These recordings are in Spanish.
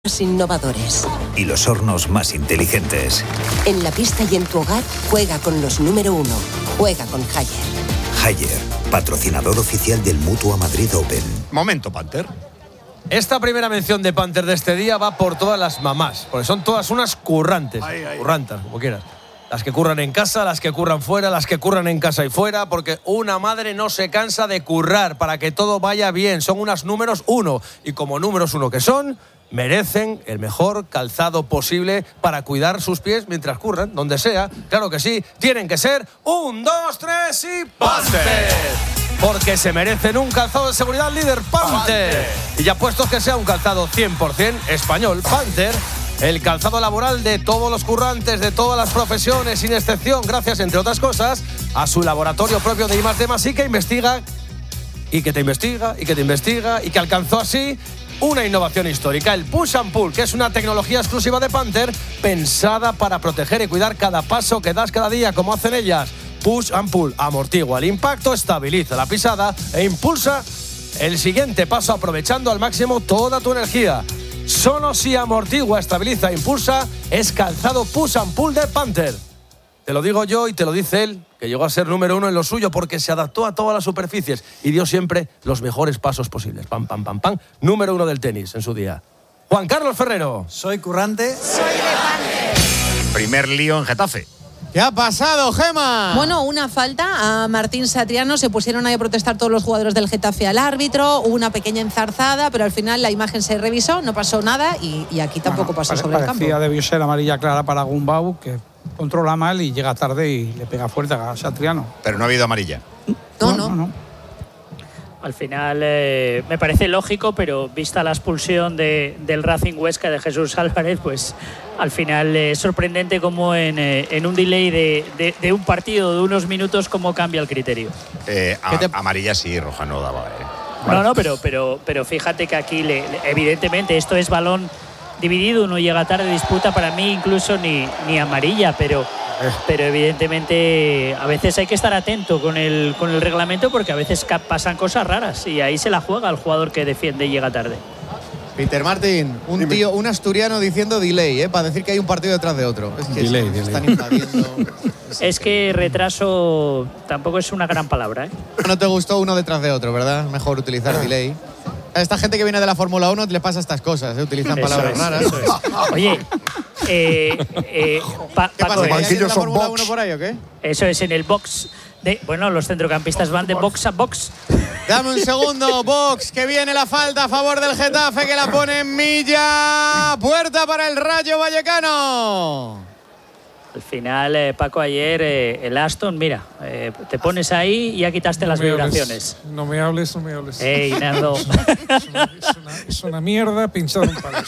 innovadores y los hornos más inteligentes. En la pista y en tu hogar, juega con los número 1. Juega con Haier. Haier, patrocinador oficial del Mutua Madrid Open. Momento, Panther. Esta primera mención de Panther de este día va por todas las mamás, porque son todas unas currantes, currantas, como quieras. Las que curran en casa, las que curran fuera, las que curran en casa y fuera, porque una madre no se cansa de currar para que todo vaya bien. Son unas números 1, y como números 1 que son, merecen el mejor calzado posible para cuidar sus pies mientras curran, donde sea. Claro que sí, tienen que ser 1, 2, 3 y Panther. Porque se merecen un calzado de seguridad líder Panther. Y ya puestos que sea un calzado 100% español, Panther, el calzado laboral de todos los currantes, de todas las profesiones, sin excepción, gracias, entre otras cosas, a su laboratorio propio de I+D+I que investiga y que te investiga y que te investiga y que alcanzó así una innovación histórica, el Push and Pull, que es una tecnología exclusiva de Panther pensada para proteger y cuidar cada paso que das cada día, como hacen ellas. Push and Pull amortigua el impacto, estabiliza la pisada e impulsa el siguiente paso aprovechando al máximo toda tu energía. Solo si amortigua, estabiliza e impulsa es calzado Push and Pull de Panther. Te lo digo yo y te lo dice él, que llegó a ser número 1 en lo suyo porque se adaptó a todas las superficies y dio siempre los mejores pasos posibles. Pam, pam, pam, pam. Número 1 del tenis en su día. Juan Carlos Ferrero. Soy currante. Soy de Panther. Primer lío en Getafe. ¿Qué ha pasado, Gema? Bueno, una falta a Martín Satriano. Se pusieron ahí a protestar todos los jugadores del Getafe al árbitro. Hubo una pequeña enzarzada, pero al final la imagen se revisó, no pasó nada y aquí tampoco pasó sobre el campo. Parecía debió ser amarilla clara para Gumbau, que controla mal y llega tarde y le pega fuerte a Satriano. Pero no ha habido amarilla. No. Al final me parece lógico, pero vista la expulsión del Racing Huesca de Jesús Álvarez, pues al final es sorprendente cómo en un delay de un partido de unos minutos cómo cambia el criterio. Amarilla sí, roja no daba. No, pero fíjate que aquí evidentemente esto es balón dividido, uno llega tarde, disputa, para mí incluso ni amarilla, pero evidentemente a veces hay que estar atento con el reglamento porque a veces pasan cosas raras y ahí se la juega el jugador que defiende y llega tarde. Peter Martín, un asturiano diciendo delay, para decir que hay un partido detrás de otro. Es que delay. Están invadiendo. Es que retraso tampoco es una gran palabra, No te gustó uno detrás de otro, ¿verdad? Mejor utilizar delay. A esta gente que viene de la Fórmula 1 les pasa estas cosas, utilizan palabras raras. Eso es. Oye, ¿Qué pasa? Paco, ¿Hay alguien de la Fórmula 1 por ahí o qué? eso es en el box. Los centrocampistas van de box a box. Dame un segundo, box, que viene la falta a favor del Getafe, que la pone en Milla. Puerta para el Rayo Vallecano. Al final, Paco, ayer el Aston, mira, te pones ahí y ya quitaste las vibraciones. No me hables. ¡Ey, Nando! Es una mierda pinchado en un palo.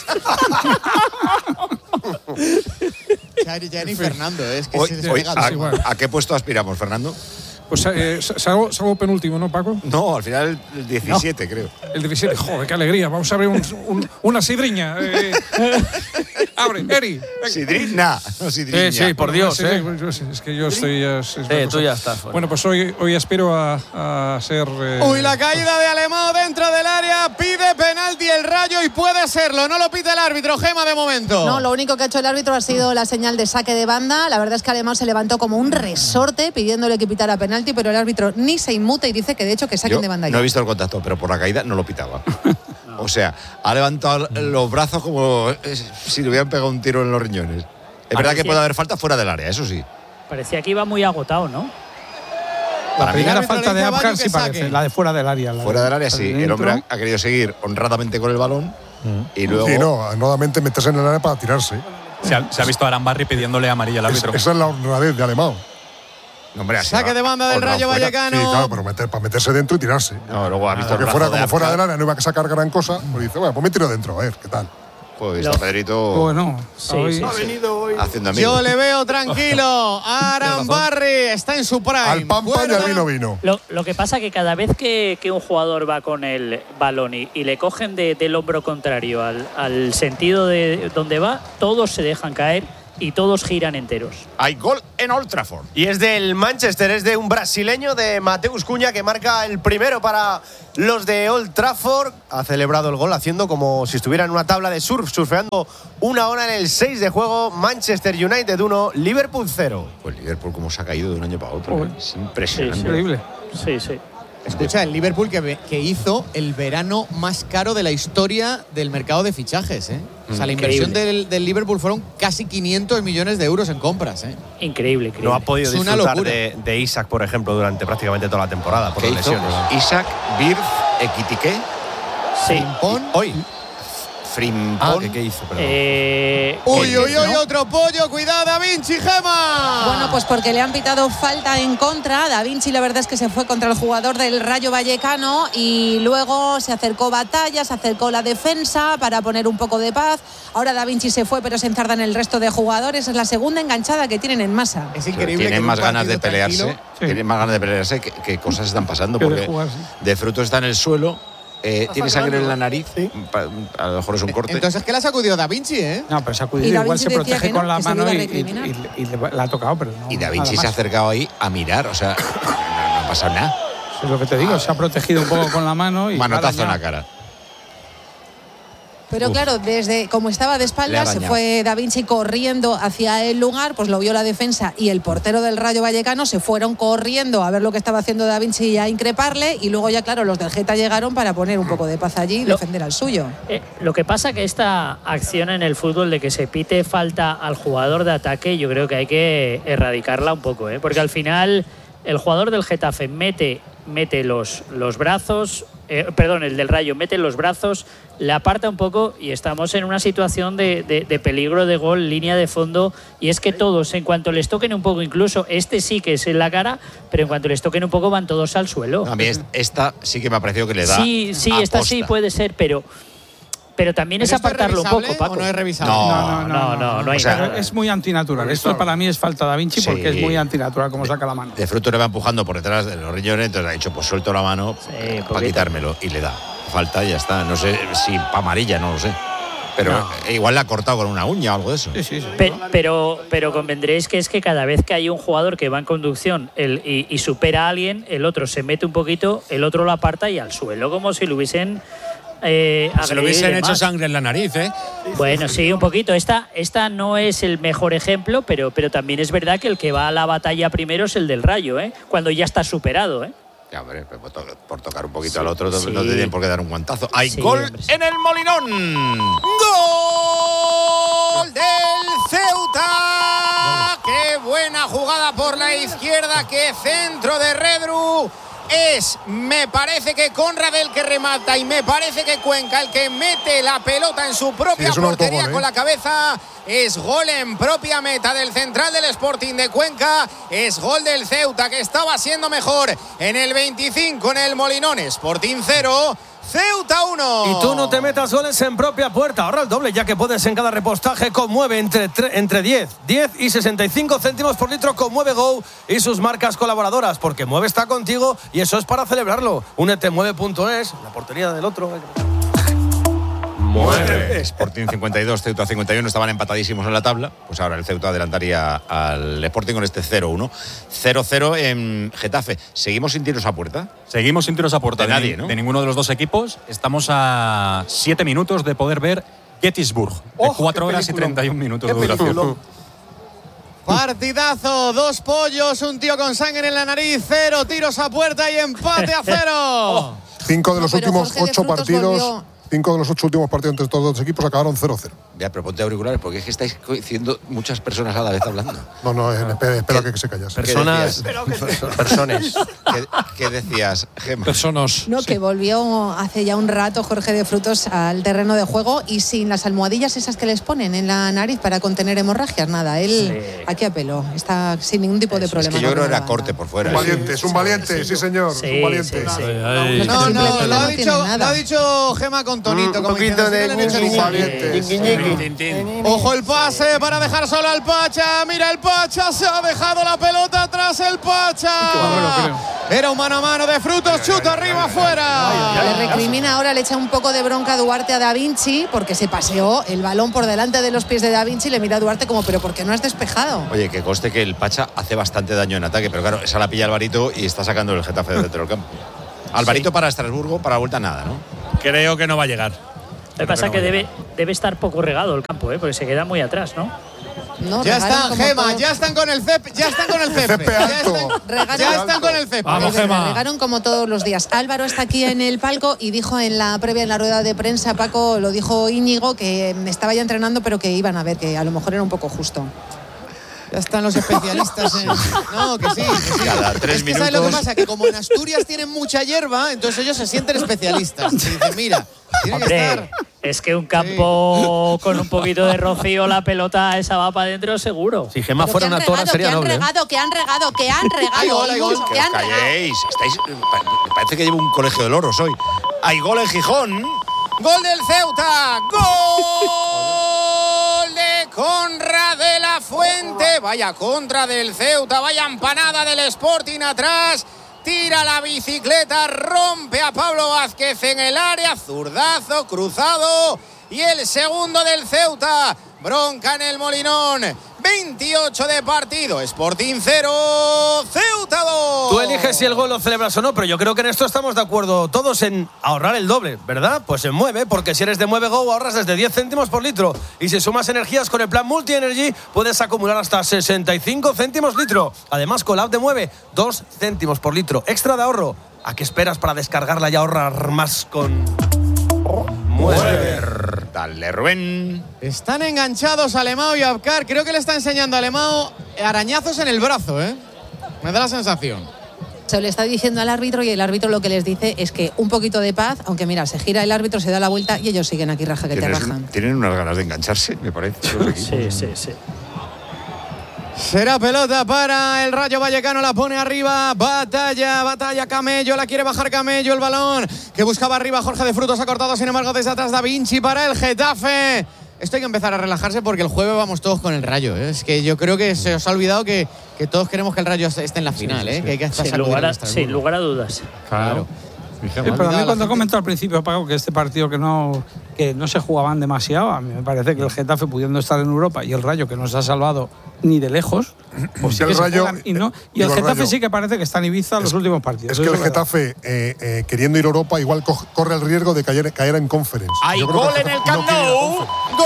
Ya ni Fernando, es que Hoy, se despega todo. ¿A qué puesto aspiramos, Fernando? Pues salgo penúltimo, ¿no, Paco? No, al final el 17, creo. El 17, joder, qué alegría. Vamos a abrir una sidriña. Abre, Eri. ¿Sidriña? No, sidriña. Sí, por Dios, Es que yo estoy... tú ya estás. Bueno, pues hoy aspiro a ser... Uy, la caída de Alemão dentro del área, pide penalti el Rayo y puede serlo. No lo pita el árbitro, Gema, de momento. No, lo único que ha hecho el árbitro ha sido la señal de saque de banda. La verdad es que Alemão se levantó como un resorte pidiéndole que pitara penalti, pero el árbitro ni se inmuta y dice que de hecho que saquen de banda ya. No he visto el contacto, pero por la caída no lo pitaba. O sea, ha levantado los brazos como si le hubieran pegado un tiro en los riñones. Es verdad que puede haber falta fuera del área, eso sí. Parecía que iba muy agotado, ¿no? La primera falta de Abkar sí parece, la de fuera del área. Fuera del área sí, el hombre ha querido seguir honradamente con el balón y luego... Sí, honradamente meterse en el área para tirarse. Se ha visto a Arambarri pidiéndole amarilla al árbitro. Esa es la honradez de Alemão. No, hombre, saque de banda del Rayo Vallecano. Sí, claro, pero para meterse dentro y tirarse. No, luego ha visto que fuera del área no iba a sacar gran cosa, pues dice, bueno, pues me tiro dentro, a ver, ¿qué tal? Pues está Pedrito. Bueno, ha venido hoy. Haciendo amigos. Yo le veo tranquilo. Arambarri está en su prime. Al pan y al vino. Lo que pasa que cada vez que un jugador va con el balón y le cogen del hombro contrario al sentido de donde va, todos se dejan caer y todos giran enteros. Hay gol en Old Trafford. Y es del Manchester, es de un brasileño, de Mateus Cunha, que marca el primero para los de Old Trafford. Ha celebrado el gol haciendo como si estuviera en una tabla de surf, surfeando una hora en el 6 de juego. Manchester United 1, Liverpool 0. Pues Liverpool como se ha caído de un año para otro. Es impresionante. Increíble. Sí, sí. Escucha, el Liverpool que hizo el verano más caro de la historia del mercado de fichajes, ¿eh? O sea, la inversión del Liverpool fueron casi 500 millones de euros en compras, ¿eh? Increíble, increíble. No ha podido Es una disfrutar locura. de Isaac, por ejemplo, durante prácticamente toda la temporada, por ¿Qué las hizo? lesiones. Isaac, Birth, Ekitike, Sí. Hoy. Frimpong. ¿Qué hizo? Perdón. Uy, otro pollo, cuidado, Da Vinci, Gema. Bueno, pues porque le han pitado falta en contra. Da Vinci, la verdad es que se fue contra el jugador del Rayo Vallecano y luego se acercó Batalla, se acercó la defensa para poner un poco de paz. Ahora Da Vinci se fue, pero se enzardan el resto de jugadores. Es la segunda enganchada que tienen en masa. Es increíble. Tienen que más un ganas de partido pelearse. tranquilo- Tienen más ganas de pelearse que cosas están pasando. Que de Porque jugar, sí. de Fruto está en el suelo. Tiene sangre en la nariz. A lo mejor es un corte. Entonces es que la sacudió Da Vinci, ¿eh? No, pero se ha Y acudido. Da Igual Vinci se decía protege que no, con la que se le mano iba a y recriminar. la ha tocado, pero no. Y Da Vinci nada se ha más. acercado ahí a mirar. O sea, no ha pasado nada. Es lo que te digo, se ha protegido un poco con la mano y. Manotazo en la la cara. Pero claro, desde como estaba de Le ha espaldas, se dañado. fue Da Vinci corriendo hacia el lugar, pues lo vio la defensa y el portero del Rayo Vallecano se fueron corriendo a ver lo que estaba haciendo Da Vinci y a increparle, y luego ya, claro, los del Geta llegaron para poner un poco de paz allí y defender al suyo. Lo que pasa que esta acción en el fútbol de que se pite falta al jugador de ataque, yo creo que hay que erradicarla un poco, ¿eh? Porque al final el jugador del Getafe mete los brazos, el del Rayo mete los brazos, le aparta un poco y estamos en una situación de peligro de gol, línea de fondo, y es que todos, en cuanto les toquen un poco, incluso este sí que es en la cara, pero en cuanto les toquen un poco van todos al suelo. A mí esta sí que me ha parecido que le da. Sí, esta aposta. sí puede ser, pero también es apartarlo un poco, Paco. ¿O no es revisable? No hay nada. Es muy antinatural. Esto para mí es falta Da Vinci porque Sí. es muy antinatural como saca la mano. De Fruto le va empujando por detrás de los riñones, entonces ha dicho, pues suelto la mano para poquito. quitármelo. Y le da. Falta y ya está. No sé si para amarilla, no lo sé. Pero igual le ha cortado con una uña o algo de eso. Sí. Pero convendréis que es que cada vez que hay un jugador que va en conducción y supera a alguien, el otro se mete un poquito, el otro lo aparta y al suelo, como si lo hubiesen Se lo hubiesen hecho sangre en la nariz, ¿eh? Bueno, sí, un poquito. Esta no es el mejor ejemplo, pero también es verdad que el que va a la batalla primero es el del Rayo, ¿eh? Cuando ya está superado, ¿eh? Ya, hombre, por tocar un poquito al otro sí. no te tienen por qué dar un guantazo. Hay Sí, gol hombre, sí. en el Molinón. ¡Gol del Ceuta! ¡Qué buena jugada por la izquierda! ¡Qué centro de Redru! Me parece que Conrad el que remata y me parece que Cuenca el que mete la pelota en su propia Sí, es un portería autogol, ¿eh? con la cabeza. Es gol en propia meta del central del Sporting de Cuenca. Es gol del Ceuta, que estaba siendo mejor en el 25 en el Molinón. Sporting 0, Ceuta 1. Y tú no te metas goles en propia puerta. Ahorra el doble, ya que puedes en cada repostaje con Mueve entre 10 y 65 céntimos por litro con Mueve Go y sus marcas colaboradoras, porque Mueve está contigo y eso es para celebrarlo. Únete Mueve.es, la portería del otro. Mueve. Sporting 52, Ceuta 51 estaban empatadísimos en la tabla. Pues ahora el Ceuta adelantaría al Sporting con este 0-1. 0-0 en Getafe. ¿Seguimos sin tiros a puerta? Seguimos sin tiros a puerta De nadie, ¿no? de ninguno de los dos equipos. Estamos a 7 minutos de poder ver Gettysburg. De 4 horas y 31 minutos de duración. Partidazo, 2 pollos, un tío con sangre en la nariz, 0 tiros a puerta y empate a 0. 5 de los pero últimos Jorge de 8 Frutos partidos. volvió. 5 de los 8 últimos partidos entre estos dos equipos acabaron 0-0. Ya, pero ponte auriculares porque es que estáis coincidiendo muchas personas a la vez hablando. No, espera que se callase. Personas. Personas. ¿Qué decías, Gemma? Personas. No, que volvió hace ya un rato Jorge de Frutos al terreno de juego y sin las almohadillas esas que les ponen en la nariz para contener hemorragias, nada. Él aquí apeló, está sin ningún tipo de problema. Es que yo creo que era nada. corte por fuera. Un valiente, es un valiente, sí señor. Sí, es un valiente. sí. No, Simple lo no ha tiene dicho, nada. lo ha dicho Gema con tonito. Un poquito de Ojo el pase para dejar solo al Pacha. Mira el Pacha, se ha dejado la pelota atrás el Pacha. Era un mano a mano de Frutos, chuta arriba afuera. Le recrimina ahora, le echa un poco de bronca a Duarte a Da Vinci porque se paseó el balón por delante de los pies de Da Vinci y le mira a Duarte como, pero ¿por qué no has despejado? Oye, que conste que el Pacha hace bastante daño en ataque, pero claro, esa la pilla Alvarito y está sacando el Getafe del centro del campo. Alvarito para Estrasburgo, para la vuelta nada, ¿no? Creo que no va a llegar. Lo que pasa es que debe estar poco regado el campo, porque se queda muy atrás, ¿no? No, ya regaron están, como Gema, todo. ya están con el césped. Ya están con el césped. Ya están con el césped. Vamos, Gema. Regaron como todos los días. Álvaro está aquí en el palco y dijo en la previa, en la rueda de prensa, Paco, lo dijo Íñigo, que estaba ya entrenando, pero que iban a ver, que a lo mejor era un poco justo. Ya están los especialistas en… No, que sí. Cada 3 es que minutos. ¿sabes lo que pasa? Que como en Asturias tienen mucha hierba, entonces ellos se sienten especialistas. Y dicen, mira, tiene que estar… Es que un campo con un poquito de rocío, la pelota esa va para adentro seguro. Si Gemma fuera una tora sería noble. Que han regado. Hay gol. Que os calléis. Me parece que llevo un colegio de loros hoy. Hay gol en Gijón. ¡Gol del Ceuta! ¡Gol de Conrad de la Fuente! Vaya contra del Ceuta, vaya empanada del Sporting atrás. Tira la bicicleta, rompe a Pablo Vázquez en el área, zurdazo, cruzado. Y el segundo del Ceuta, bronca en el Molinón. 28 de partido, Sporting 0, Ceuta 2. Tú eliges si el gol lo celebras o no, pero yo creo que en esto estamos de acuerdo todos en ahorrar el doble, ¿verdad? Pues en Mueve, porque si eres de Mueve Go ahorras desde 10 céntimos por litro. Y si sumas energías con el plan Multi Energy, puedes acumular hasta 65 céntimos litro. Además, con la app de Mueve, 2 céntimos por litro extra de ahorro. ¿A qué esperas para descargarla y ahorrar más con Mueve? Dale, Rubén. Están enganchados Alemão y Abkar. Creo que le está enseñando a Alemão arañazos en el brazo, ¿eh? Me da la sensación. Se le está diciendo al árbitro y el árbitro lo que les dice es que un poquito de paz, aunque mira, se gira el árbitro, se da la vuelta y ellos siguen aquí raja que te rajan. Tienen unas ganas de engancharse, me parece. Sí. Será pelota para el Rayo Vallecano, la pone arriba, batalla Camello, la quiere bajar Camello, el balón que buscaba arriba Jorge de Frutos, ha cortado sin embargo desde atrás Da Vinci para el Getafe. Esto hay que empezar a relajarse porque el jueves vamos todos con el Rayo, ¿eh? Es que yo creo que se os ha olvidado que todos queremos que el Rayo esté en la final, ¿eh? Que hay que estar sin lugar a dudas. Claro. Pero a mí cuando comentó al principio, Paco, que este partido que no se jugaban demasiado, a mí me parece que el Getafe, pudiendo estar en Europa, y el Rayo, que no se ha salvado ni de lejos, pues sí que se juegan, y el Getafe sí que parece que está en Ibiza los últimos partidos. Es que el Getafe, queriendo ir a Europa, igual corre el riesgo de caer en Conference. Hay gol en el Camp Nou.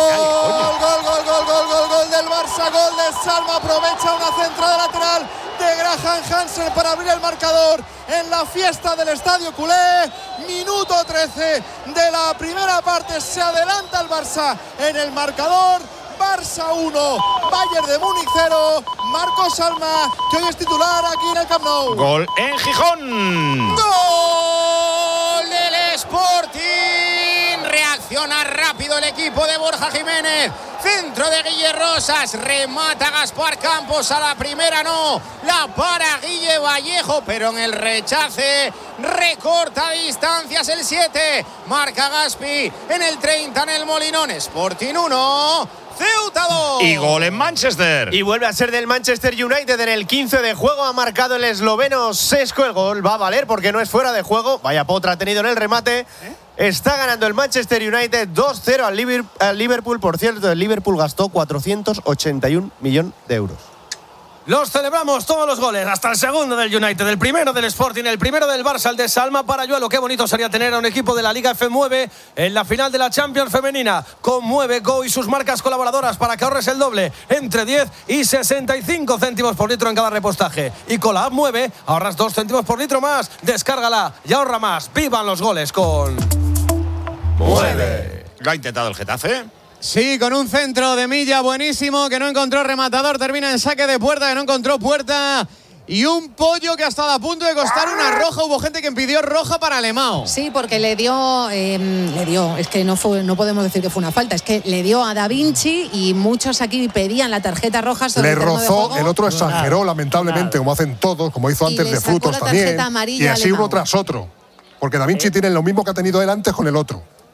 Gol del Barça, gol de Salma, aprovecha una centrada lateral de Graham Hansen para abrir el marcador en la fiesta del Estadio Culé. Minuto 13 de la primera parte, se adelanta el Barça en el marcador. Barça 1, Bayern de Múnich 0, Marcos Salma, que hoy es titular aquí en el Camp Nou. Gol en Gijón. Gol del Sporting. Reacciona rápido el equipo de Borja Jiménez. Centro de Guille Rosas, remata Gaspar Campos, a la primera no, la para Guille Vallejo, pero en el rechace recorta distancias el 7, marca Gaspi en el 30 en el Molinón. Sporting 1, Ceuta 2. Y gol en Manchester. Y vuelve a ser del Manchester United en el 15 de juego. Ha marcado el esloveno Šeško. El gol va a valer porque no es fuera de juego. Vaya potra ha tenido en el remate. Está ganando el Manchester United 2-0 al Liverpool. Por cierto, el Liverpool gastó 481 millones de euros. Los celebramos todos los goles, hasta el segundo del United, el primero del Sporting, el primero del Barça, el de Salma Parayuelo. Qué bonito sería tener a un equipo de la Liga F9 en la final de la Champions femenina, con Mueve Go y sus marcas colaboradoras para que ahorres el doble, entre 10 y 65 céntimos por litro en cada repostaje. Y con la app Mueve ahorras 2 céntimos por litro más. Descárgala y ahorra más. ¡Vivan los goles con Mueve! ¿Lo ha intentado el Getafe? Sí, con un centro de Milla buenísimo, que no encontró rematador, termina en saque de puerta, que no encontró puerta. Y un pollo que ha estado a punto de costar una roja. Hubo gente que pidió roja para Alemão. Sí, porque le dio, es que no podemos decir que fue una falta, es que le dio a Da Vinci y muchos aquí pedían la tarjeta roja sobre le el terreno de rozó, juego. el otro exageró, lamentablemente, como hacen todos, como hizo antes de Frutos también. Y así uno tras otro. Porque Da Vinci tiene lo mismo que ha tenido él antes con el otro.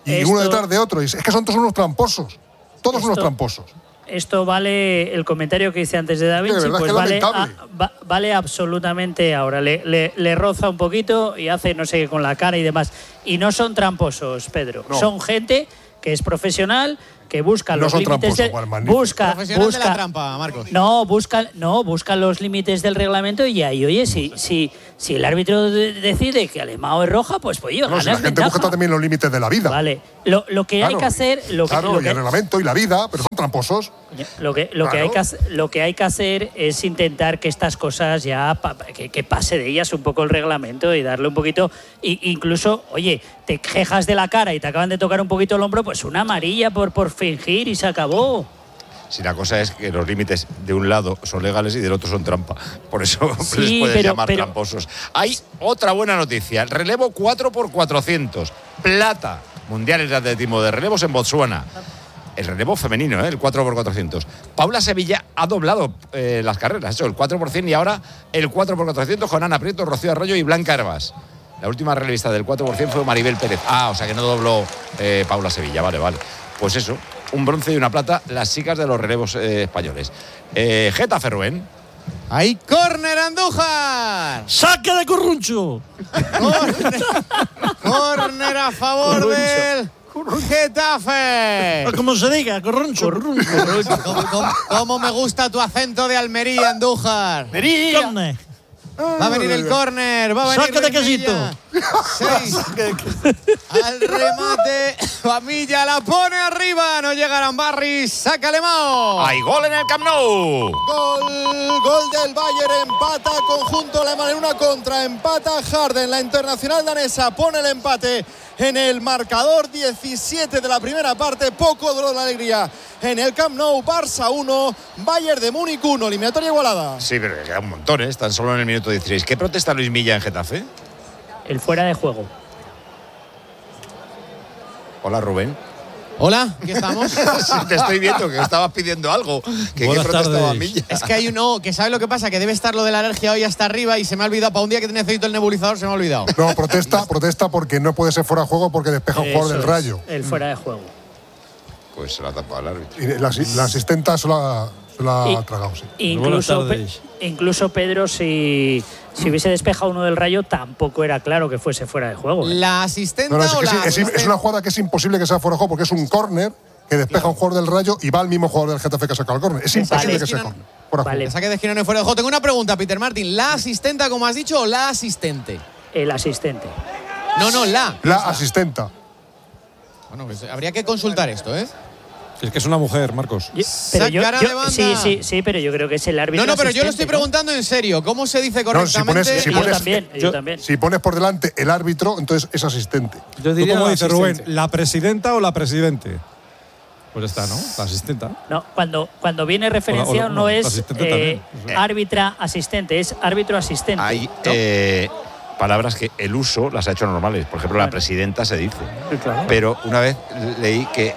Y uno detrás de otro. Es que son todos unos tramposos. Todos unos tramposos. Esto vale, el comentario que hice antes de Da Vinci, pues vale absolutamente ahora. Le roza un poquito y hace no sé qué con la cara y demás. Y no son tramposos, Pedro. No. Son gente que es profesional, que busca los límites de la trampa, Marcos. Busca los límites del reglamento y ahí, oye, si el árbitro decide que Alemão es roja, pues oye, si la gente busca también los límites de la vida. Vale. Lo que hay que hacer, y el reglamento y la vida, pero son tramposos. Lo que hay que hacer es intentar que estas cosas ya que pase de ellas un poco el reglamento y darle un poquito, incluso, oye, te quejas de la cara y te acaban de tocar un poquito el hombro, pues una amarilla por fingir y se acabó. Si la cosa es que los límites de un lado son legales y del otro son trampa. Por eso les puedes llamar tramposos. Hay otra buena noticia. Relevo 4x400. Plata. Mundiales de atletismo de relevos en Botsuana. El relevo femenino, el 4x400. Paula Sevilla ha doblado las carreras. Ha hecho el 4x100 y ahora el 4x400 con Ana Prieto, Rocío Arroyo y Blanca Herbas. La última relevista del 4x100 fue Maribel Pérez. O sea que no dobló Paula Sevilla. Vale. Pues eso. Un bronce y una plata, las chicas de los relevos españoles. Getafe, Rubén. ¡Hay córner, Andújar! ¡Saque de Curruncho! ¡Córner a favor del Getafe! Como se diga, Curruncho. ¿Cómo me gusta tu acento de Almería, Andújar? ¡Córner! Va a venir el córner, va a venir. ¡Saque de quesito! 6 al remate. Familla la pone arriba, no llegarán Barris, saca Alemão. Hay gol en el Camp Nou. Gol del Bayern, empata conjunto alemán en una contra, empata Harden, la internacional danesa pone el empate en el marcador. 17 de la primera parte, poco dolor de alegría en el Camp Nou. Barça 1, Bayern de Múnich 1, eliminatoria igualada. Sí, pero queda un montón, están solo en el minuto 16. ¿Qué protesta Luis Milla en Getafe? El fuera de juego. Hola, Rubén. Hola, aquí estamos. Sí, te estoy viendo que estabas pidiendo algo. ¿Qué protestaba Milla? Es que hay uno que sabe lo que pasa, que debe estar lo de la alergia hoy hasta arriba y se me ha olvidado. Para un día que necesito el nebulizador se me ha olvidado. No, protesta porque no puede ser fuera de juego porque despeja un jugador del Rayo. El fuera de juego. Pues se la ha tapado el árbitro. Y la asistenta se la ha tragado, sí. Incluso Pedro, si hubiese despejado uno del Rayo, tampoco era claro que fuese fuera de juego. La asistenta es una jugada que es imposible que sea fuera de juego porque es un córner que despeja un jugador del Rayo y va al mismo jugador del Getafe que ha sacado el córner. Es imposible que sea córner. Vale. Saque de esquina no es fuera de juego. Tengo una pregunta, Peter Martin. ¿La asistenta, como has dicho, o la asistente? El asistente. No, la asistenta. Bueno, pues habría que consultar esto, ¿eh? Es que es una mujer, Marcos. Sí, pero yo creo que es el árbitro. No, pero yo lo estoy preguntando en serio. ¿Cómo se dice correctamente? Yo también. Si pones por delante el árbitro, entonces es asistente. Yo diría, ¿cómo dice Rubén? ¿La presidenta o la presidente? Pues está, ¿no? La asistenta. No, cuando viene referenciado no es árbitra asistente, es árbitro asistente. Hay palabras que el uso las ha hecho normales. Por ejemplo, la presidenta se dice. Sí, claro. Pero una vez leí que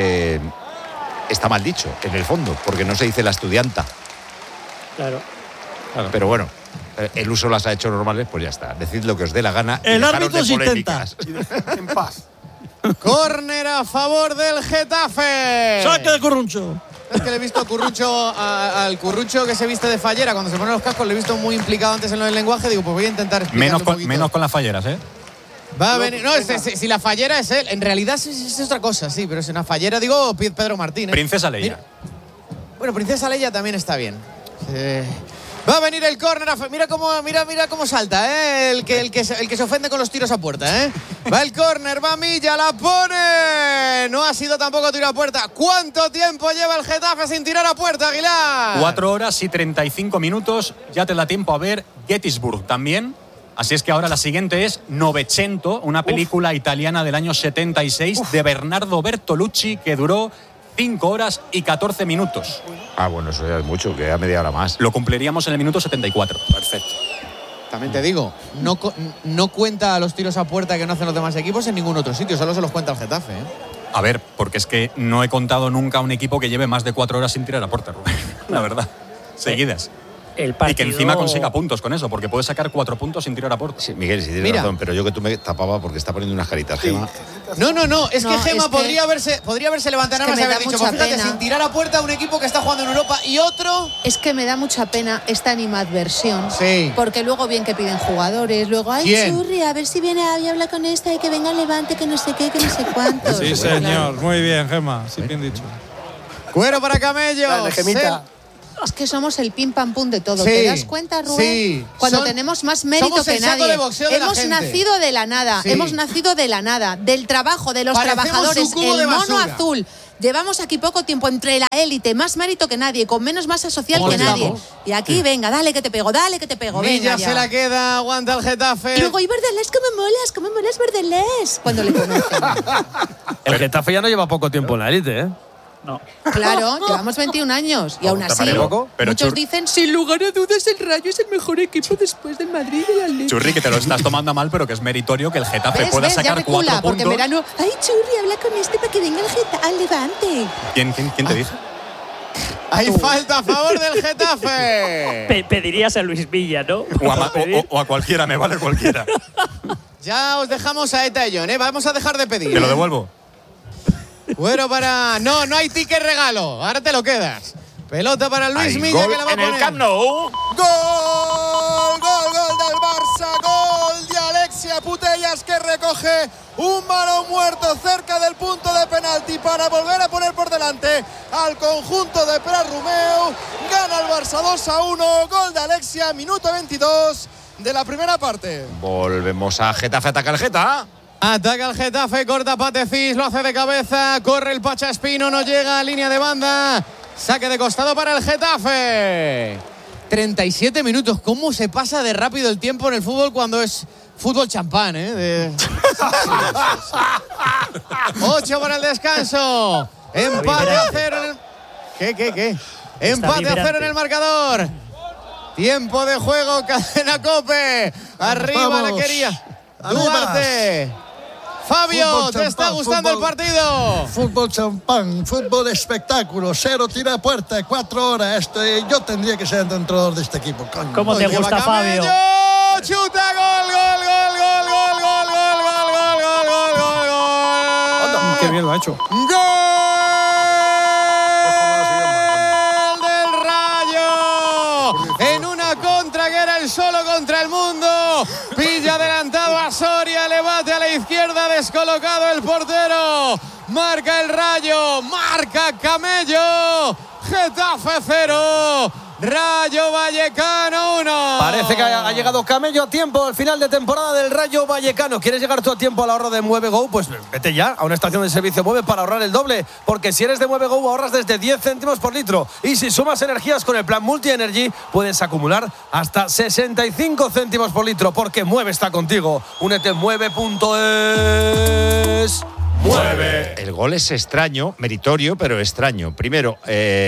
está mal dicho, en el fondo, porque no se dice la estudianta. Claro. Pero bueno, el uso las ha hecho normales, pues ya está. Decid lo que os dé la gana. El árbitro asistenta. En paz. Córner a favor del Getafe. ¡Saque de Curruncho! Es que le he visto al Curruncho que se viste de fallera cuando se pone los cascos, le he visto muy implicado antes en lo del lenguaje. Digo, pues voy a intentar explicarlo menos con las falleras, ¿eh? Va a venir. No, si la fallera es él. En realidad es otra cosa, sí, pero es una fallera, digo, Pedro Martín. Princesa Leia. Bueno, Princesa Leia también está bien. Va a venir el córner. Mira cómo salta, el que se ofende con los tiros a puerta, Va el córner, va Milla, la pone. No ha sido tampoco tiro a puerta. ¿Cuánto tiempo lleva el Getafe sin tirar a puerta, Aguilar? 4 horas y 35 minutos. Ya te da tiempo a ver Gettysburg también. Así es que ahora la siguiente es Novecento, una película italiana del año 76 de Bernardo Bertolucci que duró 5 horas y 14 minutos. Bueno, eso ya es mucho, que a media hora más. Lo cumpliríamos en el minuto 74. Perfecto. También te digo, no cuenta los tiros a puerta que no hacen los demás equipos en ningún otro sitio, solo se los cuenta el Getafe, A ver, porque es que no he contado nunca un equipo que lleve más de 4 horas sin tirar a puerta, Rubén. La verdad. Seguidas. el partido… Y que encima consiga puntos con eso, porque puede sacar 4 puntos sin tirar a puerta. Sí, Miguel, sí tienes razón, pero yo que tú me tapaba porque está poniendo unas caritas, Gema. No, es que Gema es que podría haberse levantado es que más y me haber da dicho, mucha pues fíjate, pena. sin tirar a puerta un equipo que está jugando en Europa y otro… Es que me da mucha pena esta animadversión. Sí. Porque luego bien que piden jugadores, luego, ay, ¿Quién? Churri, a ver si viene y habla con esta y que venga Levante, que no sé qué, que no sé cuánto. Sí, señor. Muy bien, Gema. Sí, bien dicho. Cuero para Camello. Dale, Gemita. Es que somos el pim pam pum de todo. Sí, ¿Te das cuenta, Rubén? sí. Cuando tenemos más mérito somos que el saco nadie. de boxeo de la Hemos gente. nacido de la nada. Sí. Hemos nacido de la nada. Del trabajo de los Parecemos trabajadores. un cubo de El mono basura. azul. Llevamos aquí poco tiempo entre la élite, más mérito que nadie, con menos masa social que nadie. estamos? Y aquí, venga, dale que te pego, dale que te pego. Milla Venga, se ya. la queda, aguanta el Getafe. Y luego, y Verdelés, ¿cómo molas Verdelés? Cuando le conocen. El Getafe ya no lleva poco tiempo en la élite, ¿eh? No. Claro, llevamos 21 años. Y aún así, pero muchos Chur- dicen, sin lugar a dudas, el Rayo es el mejor equipo después del Madrid y del Atlético. Churri, que te lo estás tomando mal, pero que es meritorio que el Getafe ¿Ves? pueda Ya sacar 4 recula, porque en puntos. verano, ay, Churri, habla con este para que venga al Levante. ¿Quién te dice? Hay falta a favor del Getafe. Pedirías a Luis Villa, ¿no? O a cualquiera, me vale cualquiera. Ya os dejamos a Eta y John, ¿eh? Vamos a dejar de pedir. Te lo devuelvo. Bueno, no hay ticket regalo. Ahora te lo quedas. Pelota para Luis Hay Milla gol que la va a en el poner. Camp Nou. Gol del Barça, gol de Alexia Putellas que recoge un balón muerto cerca del punto de penalti para volver a poner por delante al conjunto de Prat Romeu. Gana el Barça 2-1, gol de Alexia, minuto 22 de la primera parte. Volvemos a Getafe, ataca el Geta. Ataca el Getafe, corta Patefis, lo hace de cabeza, corre el Pacha Espino, no llega a línea de banda. Saque de costado para el Getafe. 37 minutos. ¿Cómo se pasa de rápido el tiempo en el fútbol cuando es fútbol champán, eh? 8 para el descanso. Empate a 0 en el… ¿Qué? Empate a 0 en el marcador. Tiempo de juego, Cadena COPE. Arriba Vamos. la quería Duarte. Fabio, Fútbol ¿te está champán, gustando el partido? Fútbol champán, fútbol espectáculo, 0 tira a puerta, 4 horas. Yo tendría que ser entrenador de este equipo, coño. ¿Cómo te gusta, Fabio? Chuta, gol. Qué bien lo ha hecho. ¡Gol del Rayo! En una contra que era el solo contra el mundo. Pilla adelantado a Soria, le bate a la izquierda, descolocado el portero. Marca el Rayo, marca Camello. Getafe 0, Rayo Vallecano 1. Parece que ha llegado Camello a tiempo al final de temporada del Rayo Vallecano. ¿Quieres llegar tú a tiempo al ahorro de MueveGo? Pues vete ya a una estación de servicio Mueve para ahorrar el doble. Porque si eres de MueveGo ahorras desde 10 céntimos por litro. Y si sumas energías con el plan Multi Energy, puedes acumular hasta 65 céntimos por litro. Porque Mueve está contigo. Únete en mueve.es. Mueve. El gol es extraño, meritorio, pero extraño. Primero,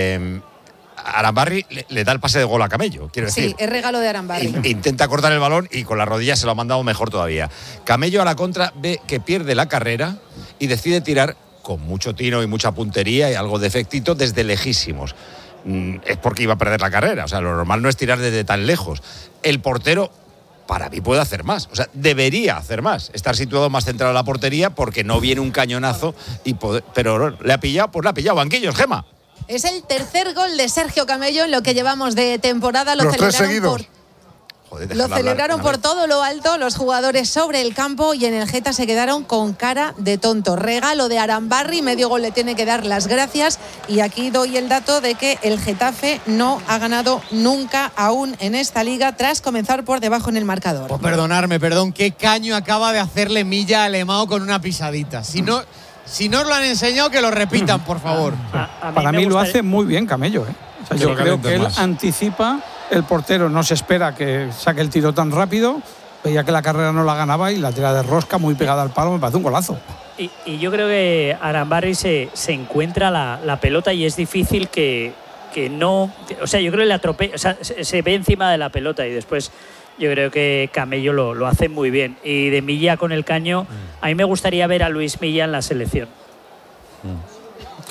Arambarri le da el pase de gol a Camello, quiero decir. Sí, es regalo de Arambarri. Intenta cortar el balón y con la rodilla se lo ha mandado mejor todavía. Camello a la contra ve que pierde la carrera y decide tirar con mucho tino y mucha puntería y algo de efectito desde lejísimos. Es porque iba a perder la carrera, o sea, lo normal no es tirar desde tan lejos. El portero, para mí, puede hacer más, o sea, debería hacer más, estar situado más centrado en la portería porque no viene un cañonazo, pero le ha pillado, banquillos, Gema. Es el tercer gol de Sergio Camello en lo que llevamos de temporada. Los 3 seguidos. Lo celebraron por todo lo alto los jugadores sobre el campo y en el Geta se quedaron con cara de tonto. Regalo de Arambarri, medio gol le tiene que dar las gracias. Y aquí doy el dato de que el Getafe no ha ganado nunca aún en esta liga tras comenzar por debajo en el marcador. Pues perdón, qué caño acaba de hacerle Milla a Alemão con una pisadita. Si no os lo han enseñado, que lo repitan, por favor. Para mí lo hace muy bien Camello, ¿eh? O sea, yo creo que él anticipa, el portero no se espera que saque el tiro tan rápido, veía que la carrera no la ganaba y la tira de rosca muy pegada al palo, me parece un golazo. Y yo creo que Arambarri se encuentra la pelota y es difícil que no… O sea, yo creo que le atropella, o sea, se ve encima de la pelota y después… Yo creo que Camello lo hace muy bien. Y de Milla con el caño, a mí me gustaría ver a Luis Milla en la selección.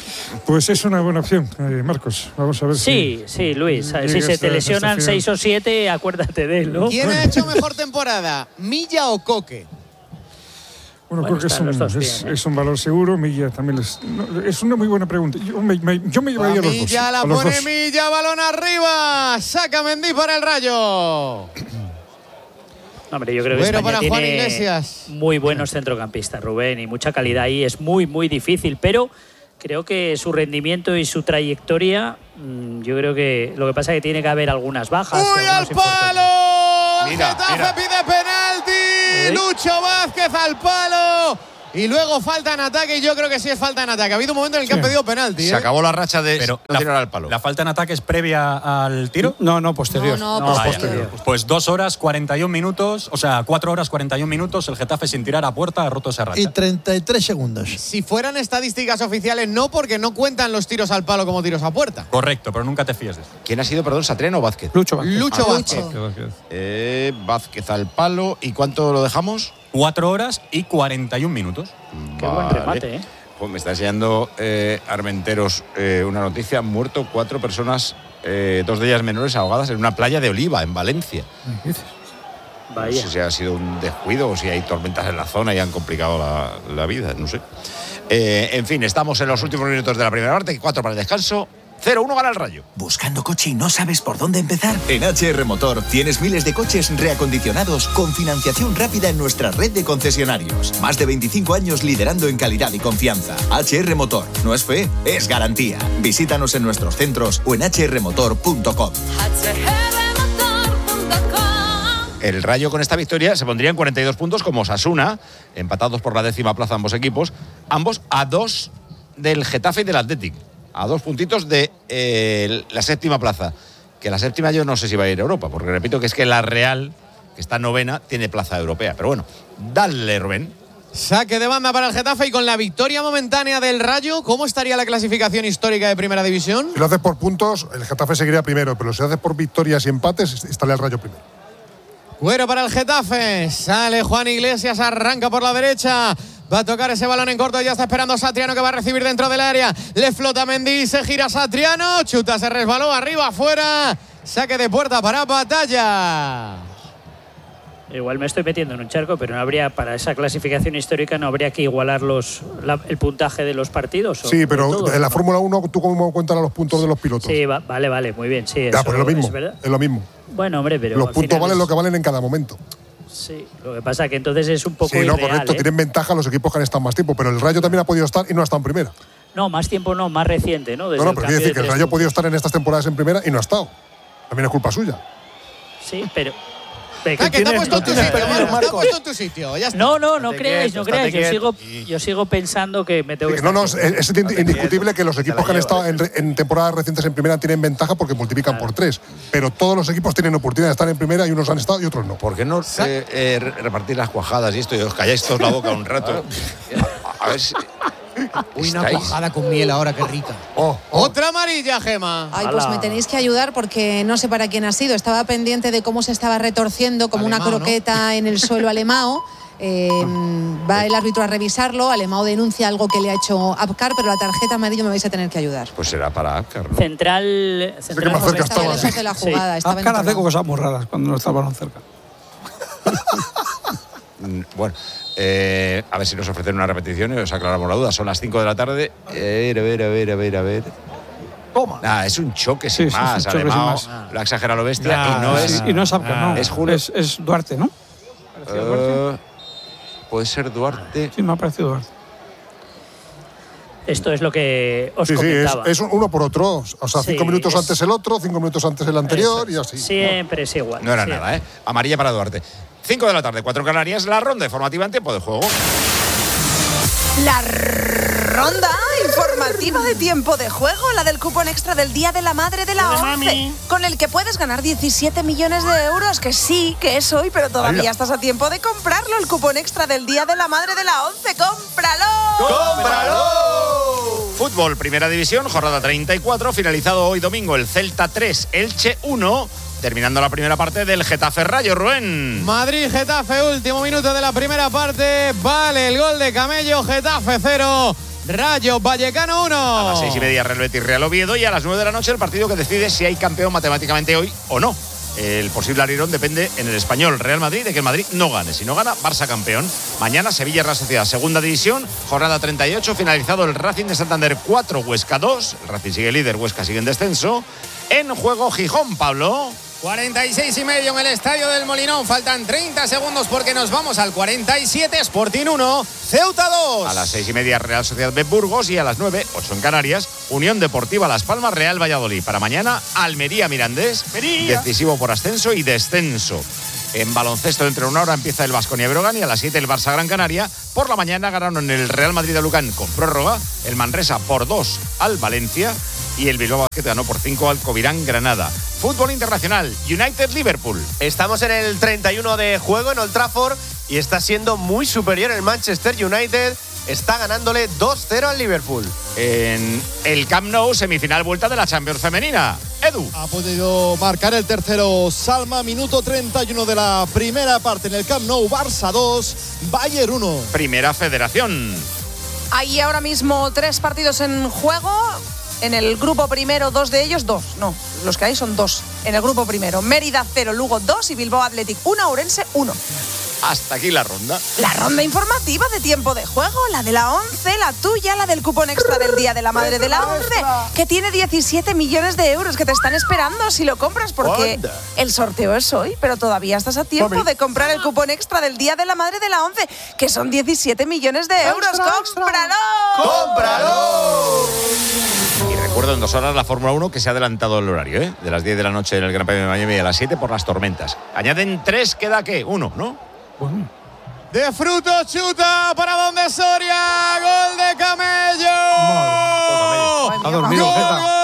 Pues es una buena opción, Marcos. Vamos a ver sí, Luis. Si se te lesionan 6 o 7, acuérdate de él, ¿no? ¿Quién ha hecho mejor temporada, Milla o Coque? Bueno, creo que es un valor seguro. Milla también es una muy buena pregunta. Yo me llevaría los dos. Milla la pone Milla, balón arriba. Saca Mendy para el Rayo. Hombre, yo creo que España tiene muy buenos centrocampistas, Rubén, y mucha calidad ahí. Es muy, muy difícil, pero creo que su rendimiento y su trayectoria, yo creo que lo que pasa es que tiene que haber algunas bajas. ¡Uy, al palo! Getafe pide penalti. Lucho Vázquez al palo. Y luego falta en ataque, y yo creo que sí es falta en ataque. Ha habido un momento en el que han pedido penalti. Se acabó la racha de no tirar al palo. ¿La falta en ataque es previa al tiro? No, posterior. Posterior. Pues 2 horas 41 minutos, o sea, 4 horas 41 minutos, el Getafe sin tirar a puerta ha roto esa racha. Y 33 segundos. Si fueran estadísticas oficiales, no, porque no cuentan los tiros al palo como tiros a puerta. Correcto, pero nunca te fíes de eso. ¿Quién ha sido, perdón, Satriano o Vázquez? Lucho Vázquez. Vázquez al palo. ¿Y cuánto lo dejamos? 4 horas y 41 minutos. Qué buen remate, ¿eh? Pues me está enseñando Armenteros una noticia. Han muerto 4 personas, 2 de ellas menores, ahogadas en una playa de Oliva, en Valencia. Vaya. No sé si ha sido un descuido o si hay tormentas en la zona y han complicado la vida, no sé. En fin, estamos en los últimos minutos de la primera parte. 4 para el descanso. 0-1 gana el Rayo. ¿Buscando coche y no sabes por dónde empezar? En HR Motor tienes miles de coches reacondicionados con financiación rápida en nuestra red de concesionarios. Más de 25 años liderando en calidad y confianza. HR Motor. No es fe, es garantía. Visítanos en nuestros centros o en hrmotor.com. El Rayo con esta victoria se pondría en 42 puntos como Osasuna, empatados por la 10ª plaza ambos equipos, ambos a 2 del Getafe y del Athletic. A 2 puntitos de la 7ª plaza. Que la 7ª yo no sé si va a ir a Europa, porque repito que es que la Real, que está 9ª, tiene plaza europea. Pero bueno, dale, Rubén. Saque de banda para el Getafe, y con la victoria momentánea del Rayo, ¿cómo estaría la clasificación histórica de Primera División? Si lo haces por puntos, el Getafe seguiría primero, pero si lo haces por victorias y empates, estaría el Rayo primero. Cuero para el Getafe. Sale Juan Iglesias, arranca por la derecha. Va a tocar ese balón en corto, ya está esperando Satriano, que va a recibir dentro del área. Le flota Mendy, se gira Satriano, chuta, se resbaló, arriba, afuera. Saque de puerta para Batalla. Igual me estoy metiendo en un charco, pero no habría, para esa clasificación histórica, no habría que igualar el puntaje de los partidos. Sí, pero en la Fórmula 1, ¿tú cómo cuentas los puntos de los pilotos? Sí, vale, muy bien. Sí, ya, pero es lo mismo. Es lo mismo. Bueno, hombre, pero los puntos valen lo que valen en cada momento. Sí, lo que pasa es que entonces es un poco irreal, correcto, tienen ventaja los equipos que han estado más tiempo, pero el Rayo también ha podido estar y no ha estado en primera. No, más tiempo no, más reciente, ¿no? Desde pero quiere decir que el Rayo ha podido estar en estas temporadas en primera y no ha estado. También es culpa suya. Sí, pero... que te ha puesto en tu sitio, ya está. No creáis. Yo sigo pensando que me tengo que estar. Es indiscutible que los equipos que han estado en temporadas recientes en primera tienen ventaja porque multiplican por 3. Pero todos los equipos tienen oportunidad de estar en primera y unos han estado y otros no. ¿Por qué no repartir las cuajadas y esto y os calláis todos la boca un rato? A ver si... Uy, una cuajada con miel ahora, qué rica. Otra amarilla, Gema. Ay, pues me tenéis que ayudar porque no sé para quién ha sido. Estaba pendiente de cómo se estaba retorciendo como una croqueta, ¿no?, en el suelo Alemão. Va el árbitro a revisarlo. Alemão denuncia algo que le ha hecho Abkar, pero la tarjeta amarilla me vais a tener que ayudar. Pues será para Abkar, ¿no? Central más cerca estaba lejos de la jugada. Sí. Abkar hace cosas muy raras cuando no está el balón cerca. Bueno, a ver si nos ofrecen una repetición y os aclaramos la duda. Son las 5 de la tarde. A ver. Toma. Es un choque sin más. Sí, Además, lo ha exagerado lo bestia. Y no es Abkar, no. Es Julio. Es Duarte, ¿no? Duarte. Puede ser Duarte. Sí, me ha parecido Duarte. Esto es lo que os comentaba. Es uno por otro. O sea, 5 minutos antes el otro, 5 minutos antes el anterior y así. Siempre es igual. No era nada, ¿eh? Amarilla para Duarte. 5 de la tarde, 4 Canarias, la ronda informativa en tiempo de juego. La ronda informativa de tiempo de juego, la del cupón extra del Día de la Madre de la ONCE, con el que puedes ganar 17 millones de euros, que sí, que es hoy, pero todavía estás a tiempo de comprarlo, el cupón extra del Día de la Madre de la ONCE. ¡Cómpralo! ¡Cómpralo! Fútbol, Primera División, jornada 34, finalizado hoy domingo el Celta 3, Elche 1, terminando la primera parte del Getafe Rayo, Rubén. Madrid-Getafe, último minuto de la primera parte, vale el gol de Camello, Getafe 0, Rayo Vallecano 1. A las 6:30 Real Betis Real Oviedo y a las 9 de la noche el partido que decide si hay campeón matemáticamente hoy o no. El posible alirón depende en el Español Real Madrid de que el Madrid no gane. Si no gana, Barça campeón. Mañana Sevilla Real Sociedad, segunda división, jornada 38, finalizado el Racing de Santander 4, Huesca 2. El Racing sigue líder, Huesca sigue en descenso. En juego Gijón, Pablo. 46:30 en el Estadio del Molinón. Faltan 30 segundos porque nos vamos al 47. Sporting 1, Ceuta 2. A las 6:30 Real Sociedad de Burgos y a las 9, 8 en Canarias, Unión Deportiva Las Palmas Real Valladolid. Para mañana, Almería Mirandés, decisivo por ascenso y descenso. En baloncesto, dentro de una hora empieza el Baskonia Breogán y a las 7 el Barça Gran Canaria. Por la mañana ganaron el Real Madrid de Lucan con prórroga, el Manresa por 2 al Valencia y el Bilbao Basket ganó por 5 al Covirán Granada. Fútbol internacional, United-Liverpool. Estamos en el 31 de juego en Old Trafford y está siendo muy superior el Manchester United. Está ganándole 2-0 al Liverpool. En el Camp Nou, semifinal vuelta de la Champions femenina. Edu. Ha podido marcar el tercero Salma, minuto 31 de la primera parte en el Camp Nou. Barça 2, Bayern 1. Primera Federación. Hay ahora mismo 3 partidos en juego. En el grupo primero, 2 de ellos, 2. No, los que hay son 2. En el grupo primero, Mérida 0, Lugo 2 y Bilbao Athletic 1, Ourense 1. Hasta aquí la ronda. La ronda informativa de tiempo de juego, la de la 11, la tuya, la del cupón extra del Día de la Madre de la 11, que tiene 17 millones de euros que te están esperando si lo compras, porque el sorteo es hoy, pero todavía estás a tiempo de comprar el cupón extra del Día de la Madre de la 11, que son 17 millones de euros. ¡Cómpralo! ¡Cómpralo! Y recuerdo en 2 horas la Fórmula 1 que se ha adelantado el horario, ¿eh? De las 10 de la noche en el Gran Premio de Miami y a las 7 por las tormentas. Añaden 3, queda ¿qué? 1, ¿no? De fruto chuta para donde Soria. Gol de Camello. Ha dormido, gol.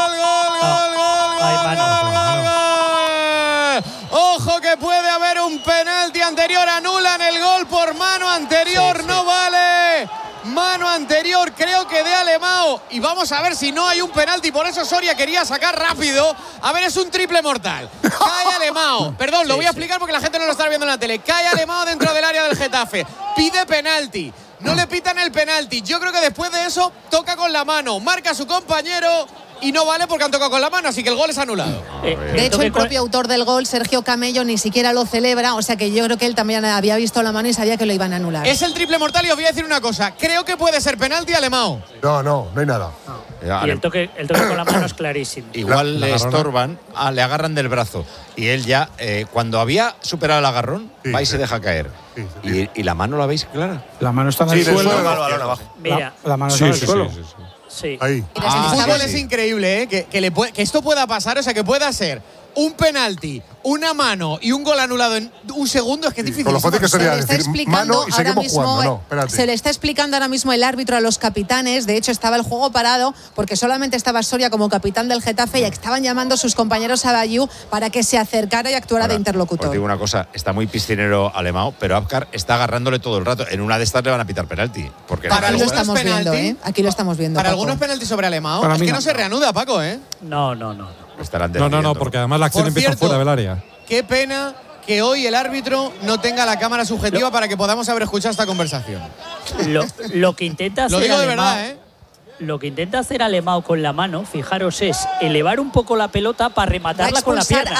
Ojo que puede haber un penalti anterior. Anulan el gol por mano anterior. Sí. No vale. Mano anterior, creo que de Alemão. Y vamos a ver si no hay un penalti. Por eso Soria quería sacar rápido. A ver, es un triple mortal. Cae Alemão. Perdón, lo voy a explicar porque la gente no lo está viendo en la tele. Cae Alemão dentro del área del Getafe. Pide penalti. No le pitan el penalti. Yo creo que después de eso toca con la mano. Marca a su compañero. Y no vale porque han tocado con la mano, así que el gol es anulado. De hecho, el propio autor del gol, Sergio Camello, ni siquiera lo celebra. O sea que yo creo que él también había visto la mano y sabía que lo iban a anular. Es el triple mortal y os voy a decir una cosa. Creo que puede ser penalti Alemão. No hay nada. Y el toque con la mano es clarísimo. Igual le estorban, le agarran del brazo. Y él ya, cuando había superado el agarrón, va y se deja caer. Sí. ¿Y la mano la veis clara? La mano está en el suelo. Mira. La mano está en el suelo. Sí. Ahí. El fútbol es increíble, ¿eh? Que esto pueda pasar, o sea, que pueda ser un penalti, una mano y un gol anulado en un segundo, es que es difícil. Con lo fácil que sería decir mano y seguimos jugando. No, se le está explicando ahora mismo el árbitro a los capitanes. De hecho, estaba el juego parado porque solamente estaba Soria como capitán del Getafe y estaban llamando a sus compañeros a Bayou para que se acercara y actuara de interlocutor. Os digo una cosa, está muy piscinero Alemão, pero Apcar está agarrándole todo el rato. En una de estas le van a pitar penalti. Porque para aquí lo estamos viendo, ¿eh? Aquí lo estamos viendo. Para algunos penaltis sobre Alemão, es que no se reanuda, Paco, ¿eh? No. No, porque además la acción empieza fuera del área. Qué pena que hoy el árbitro no tenga la cámara subjetiva para que podamos haber escuchado esta conversación. Lo que intenta hacer Lo digo de verdad, ¿eh? Lo que intenta hacer Alemão con la mano, fijaros, es elevar un poco la pelota para rematarla con la pierna.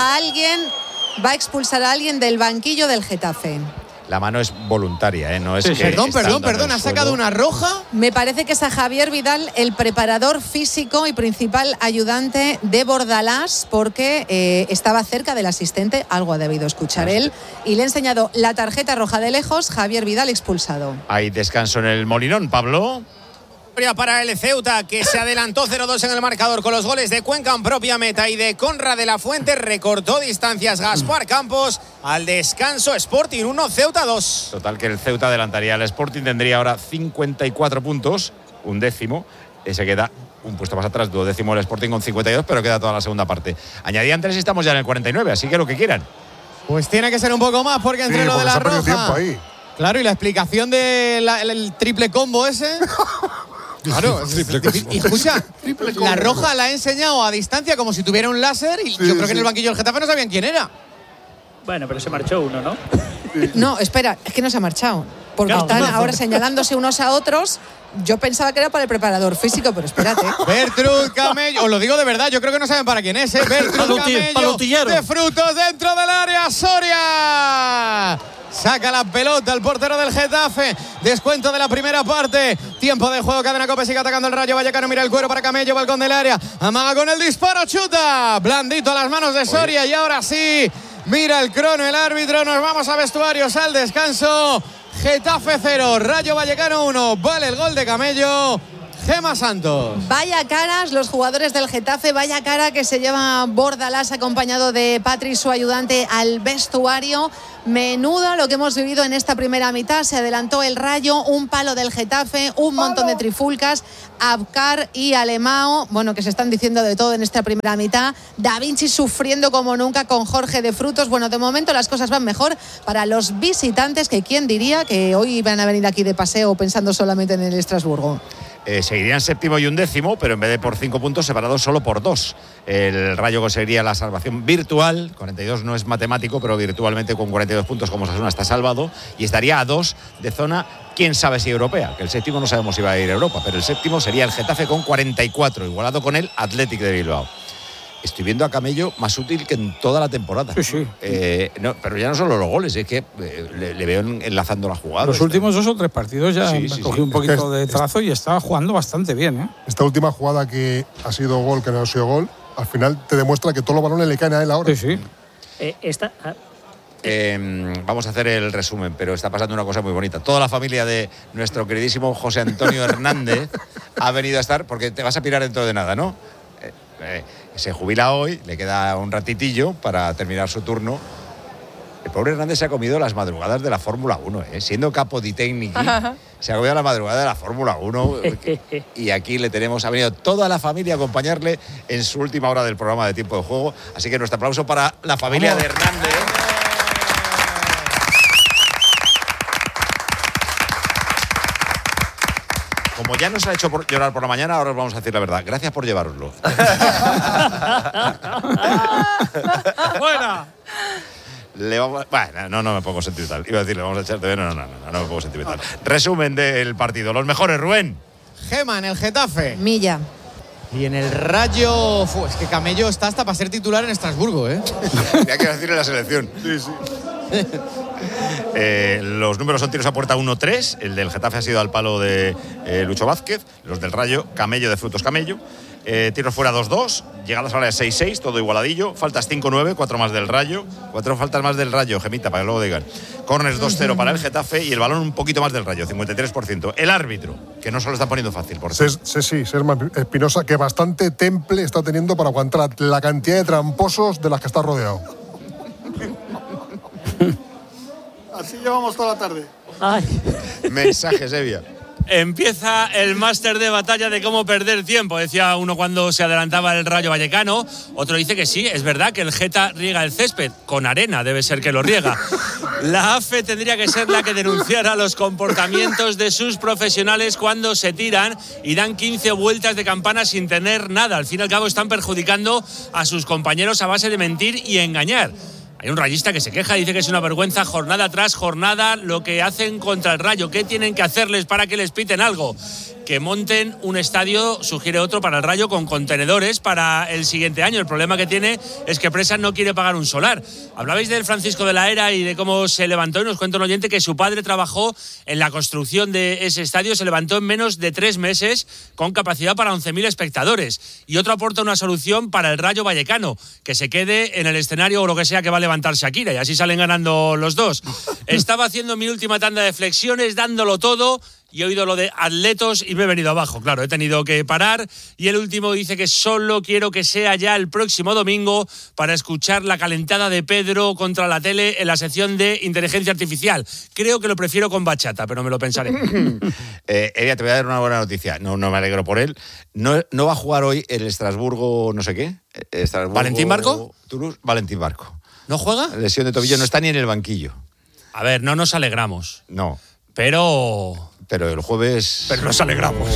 Va a expulsar a alguien del banquillo del Getafe. La mano es voluntaria, ¿eh? No es que Perdón, ¿ha sacado una roja? Me parece que es a Javier Vidal, el preparador físico y principal ayudante de Bordalás, porque estaba cerca del asistente, algo ha debido escuchar él, y le ha enseñado la tarjeta roja de lejos. Javier Vidal expulsado. Hay descanso en el Molinón, Pablo. Para el Ceuta, que se adelantó 0-2 en el marcador con los goles de Cuenca en propia meta y de Conrad de la Fuente. Recortó distancias Gaspar Campos. Al descanso, Sporting 1, Ceuta 2. Total, que el Ceuta adelantaría al Sporting. Tendría ahora 54 puntos, un décimo. Se queda un puesto más atrás, duodécimo el Sporting con 52, pero queda toda la segunda parte. Añadían 3 y estamos ya en el 49, así que lo que quieran. Pues tiene que ser un poco más, porque entre lo de la roja… Claro, y la explicación del triple combo ese… Claro, y escucha, la roja la ha enseñado a distancia como si tuviera un láser y yo creo que en el banquillo del Getafe no sabían quién era. Bueno, pero se marchó uno, ¿no? No, espera, es que no se ha marchado. Porque están ahora señalándose unos a otros. Yo pensaba que era para el preparador físico, pero espérate. Bertrud Camello, os lo digo de verdad, yo creo que no saben para quién es, ¿eh? Bertrud Camello de Frutos dentro del área, Soria. Saca la pelota el portero del Getafe. Descuento de la primera parte. Tiempo de juego. Cadena Cope sigue atacando el Rayo Vallecano. Mira el cuero para Camello. Balcón del área. Amaga con el disparo. Chuta. Blandito a las manos de Soria. Y ahora sí. Mira el crono el árbitro. Nos vamos a vestuarios al descanso. Getafe 0. Rayo Vallecano 1. Vale el gol de Camello. Gema Santos. Vaya caras los jugadores del Getafe, vaya cara que se lleva Bordalás acompañado de Patri, su ayudante, al vestuario. Menuda lo que hemos vivido en esta primera mitad. Se adelantó el Rayo, un palo del Getafe, un montón de trifulcas. Abkar y Alemão, bueno, que se están diciendo de todo en esta primera mitad. Da Vinci sufriendo como nunca con Jorge de Frutos. Bueno, de momento las cosas van mejor para los visitantes, que quién diría que hoy van a venir aquí de paseo pensando solamente en el Estrasburgo. Seguirían séptimo y undécimo, pero en vez de por 5 puntos, separados solo por 2. El Rayo conseguiría la salvación virtual. 42 no es matemático, pero virtualmente con 42 puntos como Osasuna está salvado. Y estaría a 2 de zona, quién sabe si europea. Que el séptimo no sabemos si va a ir a Europa, pero el séptimo sería el Getafe con 44, igualado con el Athletic de Bilbao. Estoy viendo a Camello más útil que en toda la temporada. Sí. No, pero ya no solo los goles, es que le veo enlazando la jugada. Los últimos 2 o 3 partidos ya cogió un poquito de trazo y estaba jugando bastante bien, ¿eh? Esta última jugada que ha sido gol, que no ha sido gol, al final te demuestra que todos los balones le caen a él ahora. Vamos a hacer el resumen, pero está pasando una cosa muy bonita. Toda la familia de nuestro queridísimo José Antonio Hernández ha venido a estar, porque te vas a pirar dentro de nada, ¿no? Se jubila hoy, le queda un ratitillo para terminar su turno. El pobre Hernández se ha comido las madrugadas de la Fórmula 1, siendo capo di tecnici, se ha comido la madrugada de la Fórmula 1 y aquí le tenemos, ha venido toda la familia a acompañarle en su última hora del programa de Tiempo de Juego, así que nuestro aplauso para la familia de Hernández. Como ya nos ha hecho llorar por la mañana, ahora os vamos a decir la verdad. Gracias por llevároslo. ¡Buena! Bueno, no me pongo sentimental. Iba a decir, le vamos a echar de menos. No me pongo sentimental. Resumen del partido. Los mejores, Rubén. Gema en el Getafe. Milla. Y en el Rayo, es que Camello está hasta para ser titular en Estrasburgo, ¿eh? Ya quiero decir en la selección. Sí. Los números son tiros a puerta 1-3. El del Getafe ha sido al palo de Lucho Vázquez. Los del Rayo, Camello de Frutos Camello. Tiros fuera 2-2. Llegadas a la 6-6, todo igualadillo. Faltas 5-9, 4 más del Rayo. 4 faltas más del Rayo, Gemita, para que luego digan. Corners 2-0 para el Getafe y el balón un poquito más del Rayo, 53%. El árbitro, que no se lo está poniendo fácil, por cierto. Sesma Espinosa, que bastante temple está teniendo para aguantar la cantidad de tramposos de las que está rodeado. Así llevamos toda la tarde. Mensajes, Evia. Empieza el máster de batalla de cómo perder tiempo, decía uno cuando se adelantaba el Rayo Vallecano. Otro dice que sí, es verdad que el Geta riega el césped, con arena debe ser que lo riega. La AFE tendría que ser la que denunciara los comportamientos de sus profesionales cuando se tiran y dan 15 vueltas de campana sin tener nada. Al fin y al cabo están perjudicando a sus compañeros a base de mentir y engañar. Hay un rayista que se queja, dice que es una vergüenza jornada tras jornada lo que hacen contra el Rayo. ¿Qué tienen que hacerles para que les piten algo? Que monten un estadio, sugiere otro, para el Rayo con contenedores para el siguiente año. El problema que tiene es que Presa no quiere pagar un solar. Hablabais del Francisco de la Era y de cómo se levantó, y nos cuenta un oyente que su padre trabajó en la construcción de ese estadio. Se levantó en menos de 3 meses con capacidad para 11.000 espectadores. Y otro aporta una solución para el Rayo Vallecano, que se quede en el escenario o lo que sea que va a levantar Shakira, y así salen ganando los dos. Estaba haciendo mi última tanda de flexiones, dándolo todo, y he oído lo de atletos y me he venido abajo. Claro, he tenido que parar. Y el último dice que solo quiero que sea ya el próximo domingo para escuchar la calentada de Pedro contra la tele en la sección de inteligencia artificial. Creo que lo prefiero con bachata, pero me lo pensaré. Evia, te voy a dar una buena noticia. No me alegro por él. No va a jugar hoy el Estrasburgo, no sé qué. ¿Valentín Barco? Toulouse, Valentín Barco. ¿No juega? Lesión de tobillo, no está ni en el banquillo. A ver, no nos alegramos. No. Pero pero el jueves... Pero nos alegramos.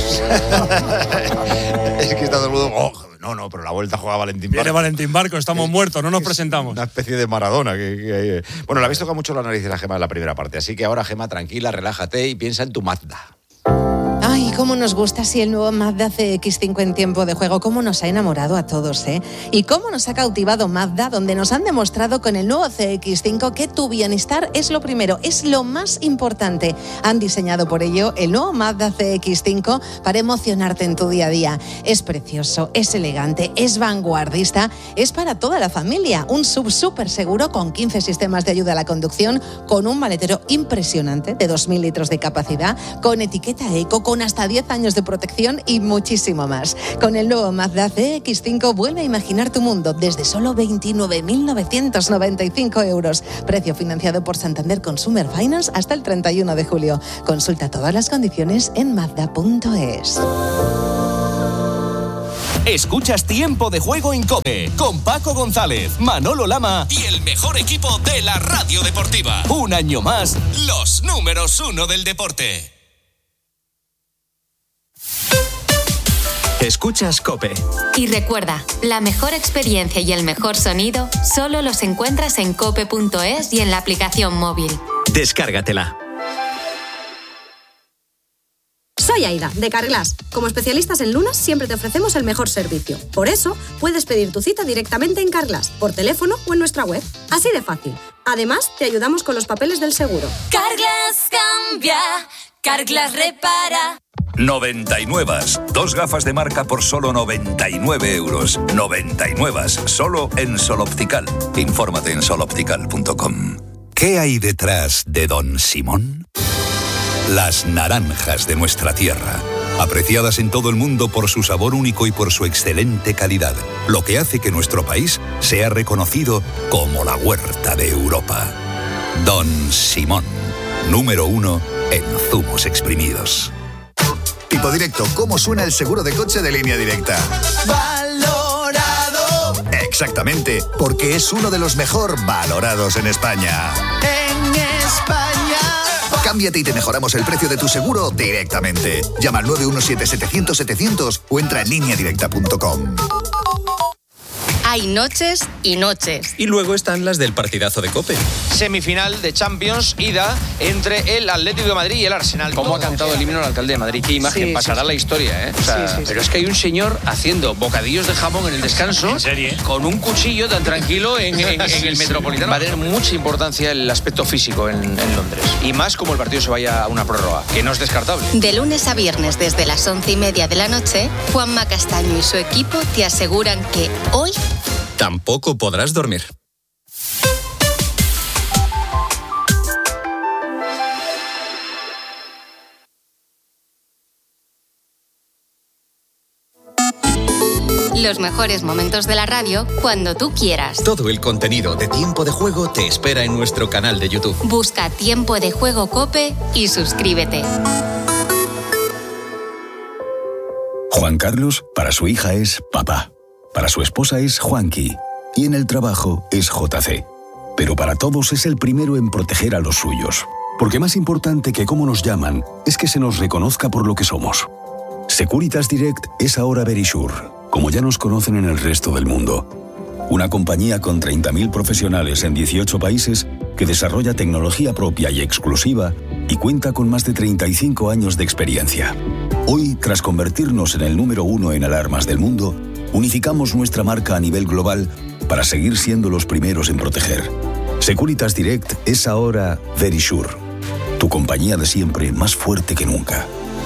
Es que está todo el mundo... No, pero la vuelta juega Valentín Barco. Viene Valentín Barco, estamos muertos, no nos presentamos. Una especie de Maradona. Bueno, le habéis tocado mucho la nariz a Gemma en la primera parte, así que ahora, Gemma, tranquila, relájate y piensa en tu Mazda. Ay, cómo nos gusta así el nuevo Mazda CX-5 en tiempo de juego, cómo nos ha enamorado a todos, ¿eh? Y cómo nos ha cautivado Mazda, donde nos han demostrado con el nuevo CX-5 que tu bienestar es lo primero, es lo más importante. Han diseñado por ello el nuevo Mazda CX-5 para emocionarte en tu día a día. Es precioso, es elegante, es vanguardista, es para toda la familia. Un sub súper seguro con 15 sistemas de ayuda a la conducción, con un maletero impresionante de 2.000 litros de capacidad, con etiqueta eco, con hasta 10 años de protección y muchísimo más. Con el nuevo Mazda CX-5 vuelve a imaginar tu mundo desde solo 29.995 euros. Precio financiado por Santander Consumer Finance hasta el 31 de julio. Consulta todas las condiciones en Mazda.es. Escuchas Tiempo de Juego en COPE con Paco González, Manolo Lama y el mejor equipo de la radio deportiva. Un año más, los números 1 del deporte. Escuchas COPE. Y recuerda, la mejor experiencia y el mejor sonido solo los encuentras en cope.es y en la aplicación móvil. Descárgatela. Soy Aida, de Carglass. Como especialistas en lunas, siempre te ofrecemos el mejor servicio. Por eso, puedes pedir tu cita directamente en Carglass, por teléfono o en nuestra web. Así de fácil. Además, te ayudamos con los papeles del seguro. Carglass cambia, Carglass repara. 99. 2 gafas de marca por solo 99 euros. 99. Solo en Sol Optical. Infórmate en soloptical.com. ¿Qué hay detrás de Don Simón? Las naranjas de nuestra tierra. Apreciadas en todo el mundo por su sabor único y por su excelente calidad. Lo que hace que nuestro país sea reconocido como la huerta de Europa. Don Simón. Número 1 en zumos exprimidos. Tipo Directo, ¿cómo suena el seguro de coche de Línea Directa? ¡Valorado! Exactamente, porque es uno de los mejor valorados en España. En España. Cámbiate y te mejoramos el precio de tu seguro directamente. Llama al 917-700-700 o entra en lineadirecta.com. Hay noches y noches. Y luego están las del partidazo de COPE. Semifinal de Champions, ida entre el Atlético de Madrid y el Arsenal. ¿Cómo ha cantado el himno el alcalde de Madrid? Qué imagen, pasará la historia, ¿eh? O sea, pero es que hay un señor haciendo bocadillos de jamón en el descanso. ¿En serio? Con un cuchillo tan tranquilo en el Metropolitano. Va a tener mucha importancia el aspecto físico en Londres. Y más como el partido se vaya a una prórroga, que no es descartable. De lunes a viernes desde las 11:30 de la noche, Juanma Castaño y su equipo te aseguran que hoy tampoco podrás dormir. los mejores momentos de la radio cuando tú quieras. Todo el contenido de Tiempo de Juego te espera en nuestro canal de YouTube. Busca Tiempo de Juego COPE y suscríbete. Juan Carlos, para su hija es papá. Para su esposa es Juanqui. Y en el trabajo es JC. Pero para todos es el primero en proteger a los suyos. Porque más importante que cómo nos llaman es que se nos reconozca por lo que somos. Securitas Direct es ahora Verisure, como ya nos conocen en el resto del mundo. Una compañía con 30.000 profesionales en 18 países que desarrolla tecnología propia y exclusiva y cuenta con más de 35 años de experiencia. Hoy, tras convertirnos en el número 1 en alarmas del mundo, unificamos nuestra marca a nivel global para seguir siendo los primeros en proteger. Securitas Direct es ahora Verisure, tu compañía de siempre más fuerte que nunca.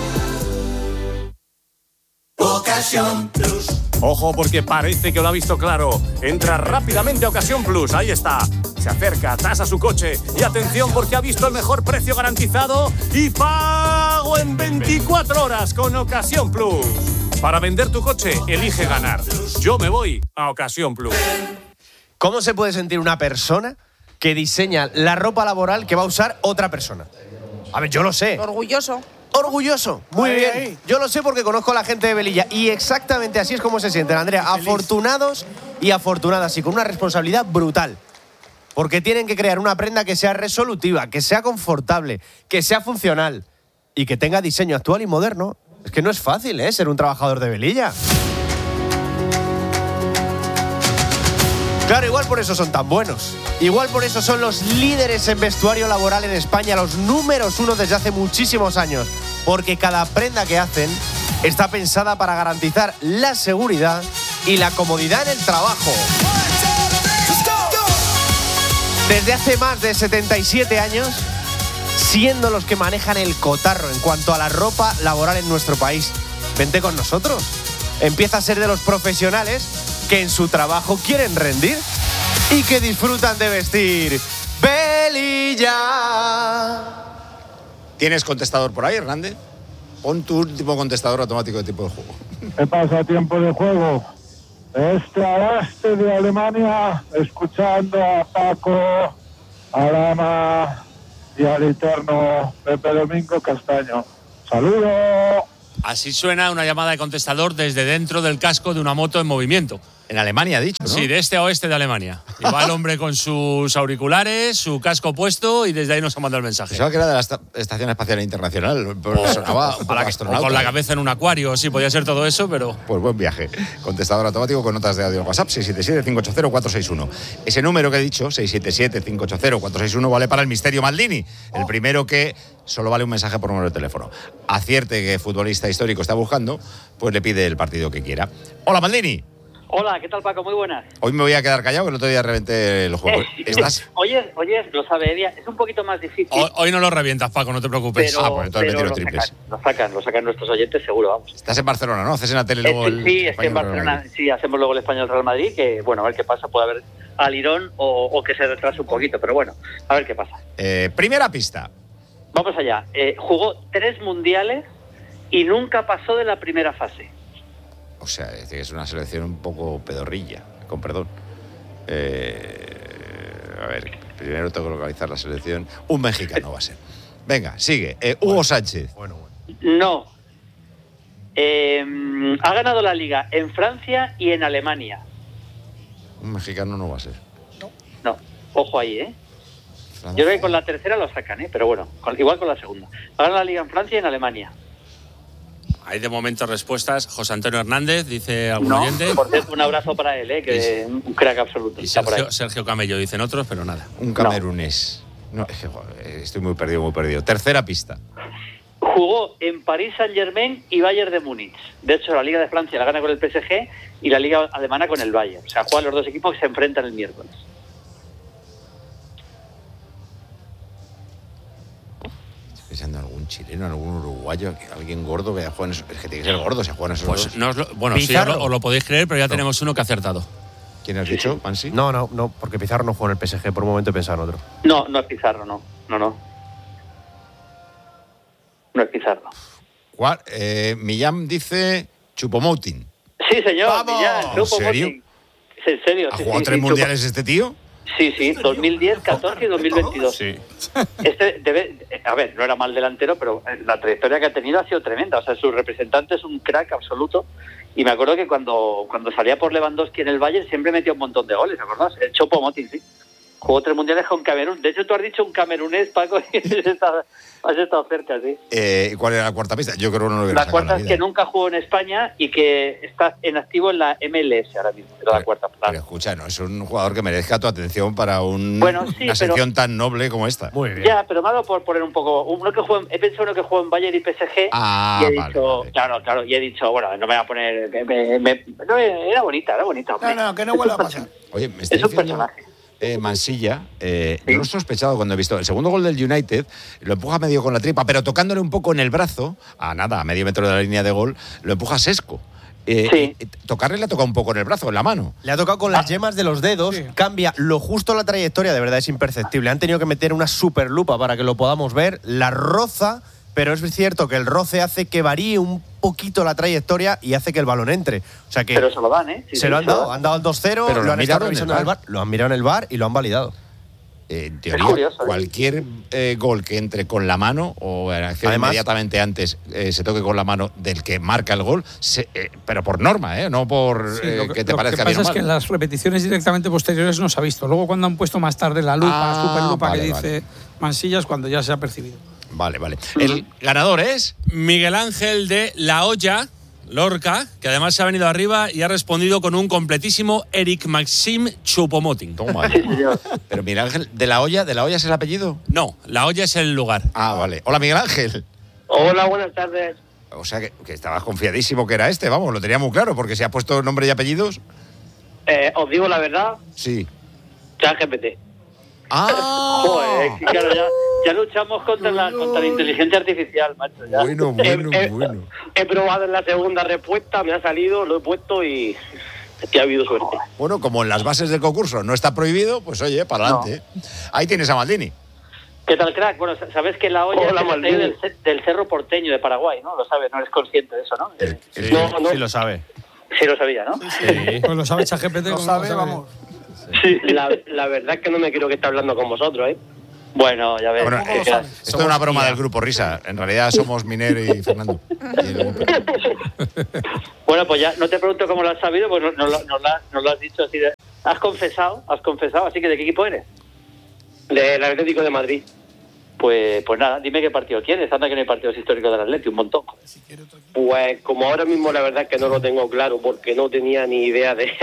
Ocasión Plus. Ojo, porque parece que lo ha visto claro. Entra rápidamente a Ocasión Plus. Ahí está. Se acerca, tasa su coche. Y atención, porque ha visto el mejor precio garantizado y pago en 24 horas con Ocasión Plus. Para vender tu coche, elige ganar. Yo me voy a Ocasión Plus. ¿Cómo se puede sentir una persona que diseña la ropa laboral que va a usar otra persona? A ver, yo lo sé. Orgulloso. Orgulloso, muy ahí, bien. ahí. Yo lo sé porque conozco a la gente de Velilla y exactamente así es como se sienten, Andrea. Afortunados y afortunadas y con una responsabilidad brutal. Porque tienen que crear una prenda que sea resolutiva, que sea confortable, que sea funcional. y que tenga diseño actual y moderno. Es que no es fácil, ser un trabajador de Velilla. Claro, igual por eso son tan buenos. Igual por eso son los líderes en vestuario laboral en España, los números 1 desde hace muchísimos años. Porque cada prenda que hacen está pensada para garantizar la seguridad y la comodidad en el trabajo. Desde hace más de 77 años, siendo los que manejan el cotarro en cuanto a la ropa laboral en nuestro país. Vente con nosotros. Empieza a ser de los profesionales que en su trabajo quieren rendir y que disfrutan de vestir Velilla. ¿Tienes contestador por ahí, Hernández? Pon tu último contestador automático de tipo de juego. ¿Qué pasa, tiempo de juego? Este a oeste de Alemania, escuchando a Paco, a Lama y al eterno Pepe Domingo Castaño. ¡Saludos! Así suena una llamada de contestador desde dentro del casco de una moto en movimiento. En Alemania, ha dicho, ¿no? Sí, de este a oeste de Alemania. Y va el hombre con sus auriculares, su casco puesto y desde ahí nos ha mandado el mensaje. Pensaba que era de la Estación Espacial Internacional. Pero sonaba un poco astronauta. O con la cabeza en un acuario, sí, podía ser todo eso, pero... Pues buen viaje. Contestador automático con notas de audio WhatsApp, 677-580-461. Ese número que he dicho, 677-580-461, vale para el Misterio Maldini. El primero que solo vale un mensaje por número de teléfono. Acierte qué futbolista histórico está buscando, pues le pide el partido que quiera. Hola, Maldini. Hola, ¿qué tal, Paco? Muy buenas. Hoy me voy a quedar callado, que el otro día reventé el juego. ¿Estás? Oye, lo sabe Edia, es un poquito más difícil. Hoy no lo revientas, Paco, no te preocupes. Pues entonces me tiro triples. Lo sacan nuestros oyentes, seguro, vamos. Estás en Barcelona, ¿no? Haces en la tele luego Sí, estoy en Barcelona. Sí, hacemos luego el Español Real Madrid, que, bueno, a ver qué pasa. Puede haber alirón o que se retrase un poquito, pero bueno, a ver qué pasa. Primera pista. Vamos allá. Jugó 3 mundiales y nunca pasó de la primera fase. O sea, es una selección un poco pedorrilla, con perdón. A ver, primero tengo que localizar la selección. Un mexicano va a ser. Venga, sigue. Hugo Sánchez. No. Ha ganado la Liga en Francia y en Alemania. Un mexicano no va a ser. No. Ojo ahí, Francia. Yo creo que con la tercera lo sacan, pero bueno, igual con la segunda. Ha ganado la Liga en Francia y en Alemania. Hay de momento respuestas. José Antonio Hernández, dice algún oyente. Por cierto, un abrazo para él, que es un crack absoluto. Y Sergio Camello, dicen otros, pero nada. Un camerunés. No, es que estoy muy perdido. Tercera pista. Jugó en París Saint-Germain y Bayern de Múnich. De hecho, la Liga de Francia la gana con el PSG y la Liga Alemana con el Bayern. O sea, juegan los dos equipos que se enfrentan el miércoles. Pensando en algún chileno, algún uruguayo, alguien gordo que juega en esos. Es que tiene que ser gordo, se juega en esos. Pues no bueno, sí, os lo podéis creer, pero ya tenemos uno que ha acertado. ¿Quién has dicho, Mansi? No, porque Pizarro no juega en el PSG, por un momento he pensado en otro. No es Pizarro, no. No es Pizarro. ¿Cuál? Millán dice Choupo-Moting. Sí, señor. ¡Vamos! Millán, ¿En serio? En serio. ¿Ha jugado 3 mundiales este tío? Sí, 2010, 14 y 2022. Sí. A ver, no era mal delantero, pero la trayectoria que ha tenido ha sido tremenda. O sea, su representante es un crack absoluto. Y me acuerdo que cuando salía por Lewandowski en el Bayern siempre metía un montón de goles, ¿acordás? El Choupo-Moting, sí. Jugó 3 mundiales con Camerún. De hecho, tú has dicho un camerunés, Paco, y has estado cerca, sí. ¿Cuál era la cuarta pista? Yo creo que no lo hubiera La cuarta es que nunca jugó en España y que está en activo en la MLS ahora mismo. Era la cuarta. Pero escucha, no es un jugador que merezca tu atención para una sección tan noble como esta. Muy bien. Ya, pero me ha dado por poner un poco. He pensado uno que juega en Bayern y PSG. Y he dicho, claro, y he dicho, bueno, no me voy a poner. No, era bonita. No, que no vuelva a pasar. Oye, me está diciendo Mansilla, yo lo he sospechado cuando he visto el segundo gol del United, lo empuja medio con la tripa, pero tocándole un poco en el brazo, a medio metro de la línea de gol, lo empuja Sesco. Tocarle le ha tocado un poco en el brazo, en la mano. Le ha tocado con las yemas de los dedos, cambia lo justo la trayectoria, de verdad es imperceptible. Han tenido que meter una super lupa para que lo podamos ver, la roza, pero es cierto que el roce hace que varíe un poquito la trayectoria y hace que el balón entre. O sea que pero se lo dan, se lo han dado, han dado el 2-0, pero lo han estado revisando en el VAR, lo han mirado en el VAR y lo han validado. En teoría, curioso, cualquier gol que entre con la mano o en acción además, inmediatamente antes se toque con la mano del que marca el gol, pero por norma, no por que te parezca bien. Lo que pasa es que en las repeticiones directamente posteriores no se ha visto. Luego cuando han puesto más tarde la lupa, superlupa que dice Mansillas, cuando ya se ha percibido. Vale. ¿El ganador es? Miguel Ángel de La Hoya, Lorca, que además se ha venido arriba y ha respondido con un completísimo Eric Maxim Choupo-Moting. Toma. Pero Miguel Ángel, ¿de La Hoya es el apellido? No, La Hoya es el lugar. Ah, vale. Hola, Miguel Ángel. Hola, buenas tardes. O sea, que estabas confiadísimo que era este, vamos, lo tenía muy claro, porque si ha puesto nombre y apellidos. ¿Os digo la verdad? Sí. ChatGPT. Ah. Joder, claro, ya luchamos contra la inteligencia artificial, macho. Ya. Bueno. He probado en la segunda respuesta, me ha salido, lo he puesto y ha habido suerte. Bueno, como en las bases del concurso no está prohibido, pues oye, para adelante. No. Ahí tienes a Maldini. ¿Qué tal, crack? Bueno, sabes que La Hoya es del Cerro Porteño de Paraguay, ¿no? Lo sabes, no eres consciente de eso, ¿no? No. Sí lo sabe. Sí lo sabía, ¿no? Sí. Pues lo sabe ChatGPT. Lo sabe, vamos. Sí. La verdad es que no me creo que esté hablando con vosotros, ¿eh? Bueno, ya ves. Bueno, esto es una broma del grupo Risa. En realidad somos Miner y Fernando. Bueno, pues ya no te pregunto cómo lo has sabido, pues nos lo has dicho así. Has confesado, así que ¿de qué equipo eres? Del Atlético de Madrid. Pues nada, dime qué partido quieres. Anda que no hay partidos históricos del Atlético, un montón. Pues como ahora mismo la verdad es que no lo tengo claro porque no tenía ni idea de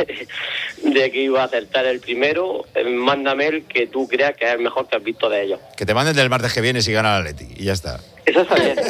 que iba a acertar el primero, mándame el que tú creas que es el mejor que has visto de ellos. Que te manden del martes que viene si gana el Atlético y ya está. Eso está bien.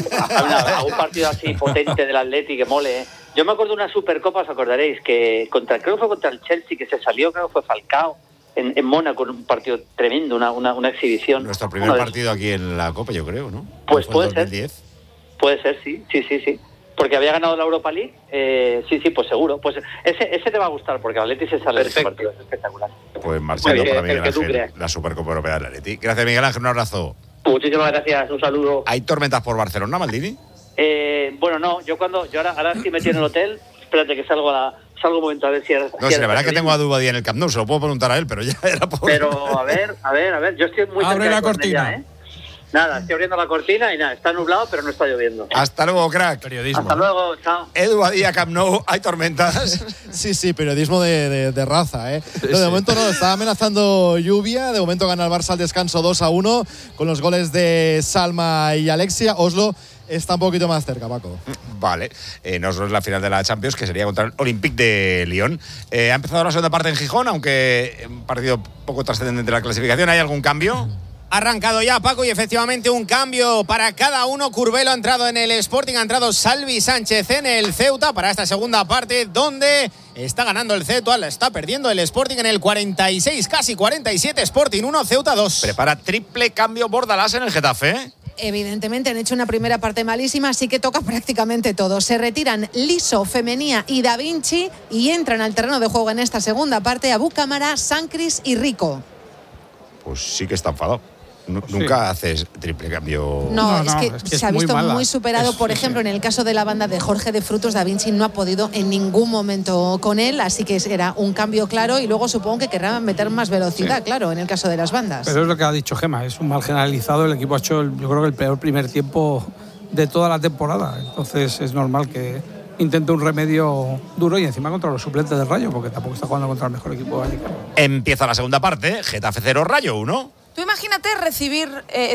A un partido así potente del Atlético que mole, ¿eh? Yo me acuerdo de una Supercopa, os acordaréis, que creo que fue contra el Chelsea, que se salió, creo que fue Falcao. En Mónaco, un partido tremendo, una exhibición. Nuestro primer partido aquí en la Copa, yo creo, ¿no? Pues puede ser. Puede ser, sí. Porque había ganado la Europa League. Sí, pues seguro. Pues ese te va a gustar, porque el Atleti se sale de ese partido. Es espectacular. Pues Marcelo, para Miguel Ángel, la Supercopa Europea del Atleti. Gracias, Miguel Ángel, un abrazo. Muchísimas gracias, un saludo. ¿Hay tormentas por Barcelona, Maldini? Bueno, no. Yo ahora estoy metido en el hotel. Espérate que salgo un momento a ver si... No, si la verdad es que tengo a Dubadía en el Camp Nou, se lo puedo preguntar a él, pero ya era por... Pero, a ver, yo estoy muy cerca. Abre la cortina. Ya, ¿eh? Nada, estoy abriendo la cortina y nada, está nublado, pero no está lloviendo. Hasta luego, crack. Periodismo. Hasta luego, chao. Edu Badía, Camp Nou, ¿hay tormentas? Sí, periodismo de raza, ¿eh? Sí, de momento no, está amenazando lluvia. De momento gana el Barça al descanso 2-1 con los goles de Salma y Alexia. Oslo está un poquito más cerca, Paco. Vale, no es la final de la Champions, que sería contra el Olympique de Lyon. Ha empezado la segunda parte en Gijón, aunque un partido poco trascendente de la clasificación. ¿Hay algún cambio? Ha arrancado ya, Paco, y efectivamente un cambio para cada uno. Curbelo ha entrado en el Sporting, ha entrado Salvi Sánchez en el Ceuta para esta segunda parte, donde está ganando el Ceuta, la está perdiendo el Sporting en el 46, casi 47, Sporting 1, Ceuta 2. Prepara triple cambio Bordalás en el Getafe, ¿eh? Evidentemente han hecho una primera parte malísima, así que toca prácticamente todo. Se retiran Liso, Femenía y Da Vinci y entran al terreno de juego en esta segunda parte Abu Cámara, Sancris y Rico. Pues sí que está enfadado. Nunca haces triple cambio. No, es que se ha visto muy superado. Por ejemplo, en el caso de la banda de Jorge de Frutos, Da Vinci no ha podido en ningún momento con él, así que era un cambio claro y luego supongo que querrán meter más velocidad, claro, en el caso de las bandas. Pero es lo que ha dicho Gemma, es un mal generalizado. El equipo ha hecho, yo creo que el peor primer tiempo de toda la temporada. Entonces es normal que intente un remedio duro y encima contra los suplentes del Rayo, porque tampoco está jugando contra el mejor equipo vallecano. Empieza la segunda parte, Getafe 0, Rayo 1. Tú imagínate recibir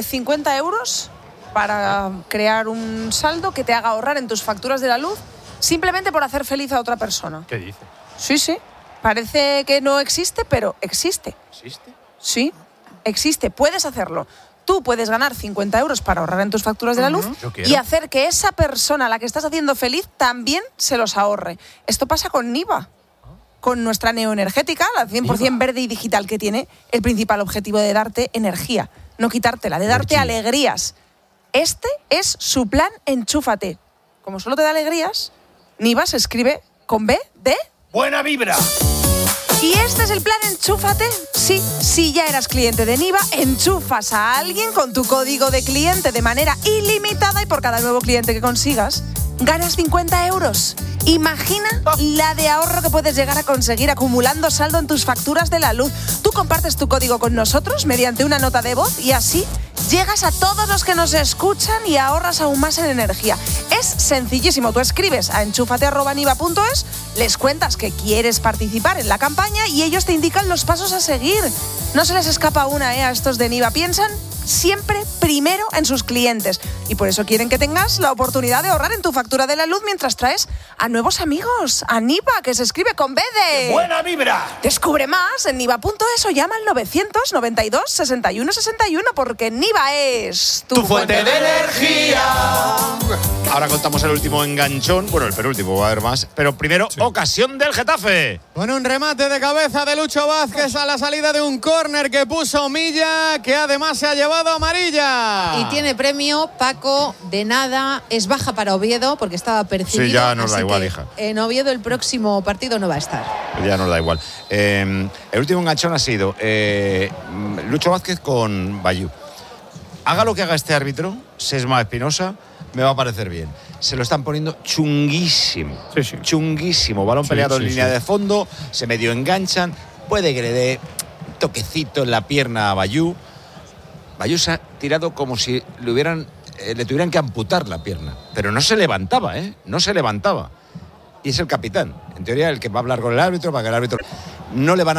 50 euros para crear un saldo que te haga ahorrar en tus facturas de la luz simplemente por hacer feliz a otra persona. ¿Qué dice? Sí. Parece que no existe, pero existe. ¿Existe? Sí, existe. Puedes hacerlo. Tú puedes ganar 50 euros para ahorrar en tus facturas de la luz y hacer que esa persona a la que estás haciendo feliz también se los ahorre. Esto pasa con Niva. Con nuestra neoenergética, la 100% verde y digital que tiene el principal objetivo de darte energía, no quitártela, de darte alegrías. Este es su plan Enchúfate. Como solo te da alegrías, Niva se escribe con B de... ¡Buena vibra! Y este es el plan Enchúfate. Sí, si ya eras cliente de Niva, enchufas a alguien con tu código de cliente de manera ilimitada y por cada nuevo cliente que consigas, ganas 50 euros. Imagina la de ahorro que puedes llegar a conseguir acumulando saldo en tus facturas de la luz. Tú compartes tu código con nosotros mediante una nota de voz y así llegas a todos los que nos escuchan y ahorras aún más en energía. Es sencillísimo. Tú escribes a enchufate@niva.es, les cuentas que quieres participar en la campaña y ellos te indican los pasos a seguir. No se les escapa una, a estos de Niva. Piensan siempre primero en sus clientes. Y por eso quieren que tengas la oportunidad de ahorrar en tu factura de la luz mientras traes a nuevos amigos. A Niva, que se escribe con B de... ¡Buena vibra! Descubre más en niva.es o llama al 992 61 61 porque Niva es tu fuente de energía. Ahora contamos el último enganchón, bueno, el penúltimo, va a haber más, pero primero, ocasión del Getafe. Con un remate de cabeza de Lucho Vázquez a la salida de un córner que puso Milla, que además se ha llevado amarilla. Y tiene premio, Paco, de nada, es baja para Oviedo porque estaba percibido. Sí, ya nos da igual, hija. En Oviedo el próximo partido no va a estar. Ya nos da igual. El último enganchón ha sido Lucho Vázquez con Bayú. Haga lo que haga este árbitro, Sesma Espinosa, me va a parecer bien. Se lo están poniendo chunguísimo. Sí. Chunguísimo. Balón peleado en línea de fondo, se medio enganchan. Puede que le dé toquecito en la pierna a Bayú. Bayú se ha tirado como si le tuvieran que amputar la pierna. Pero no se levantaba, No se levantaba. Y es el capitán. En teoría, el que va a hablar con el árbitro, para que el árbitro no le van a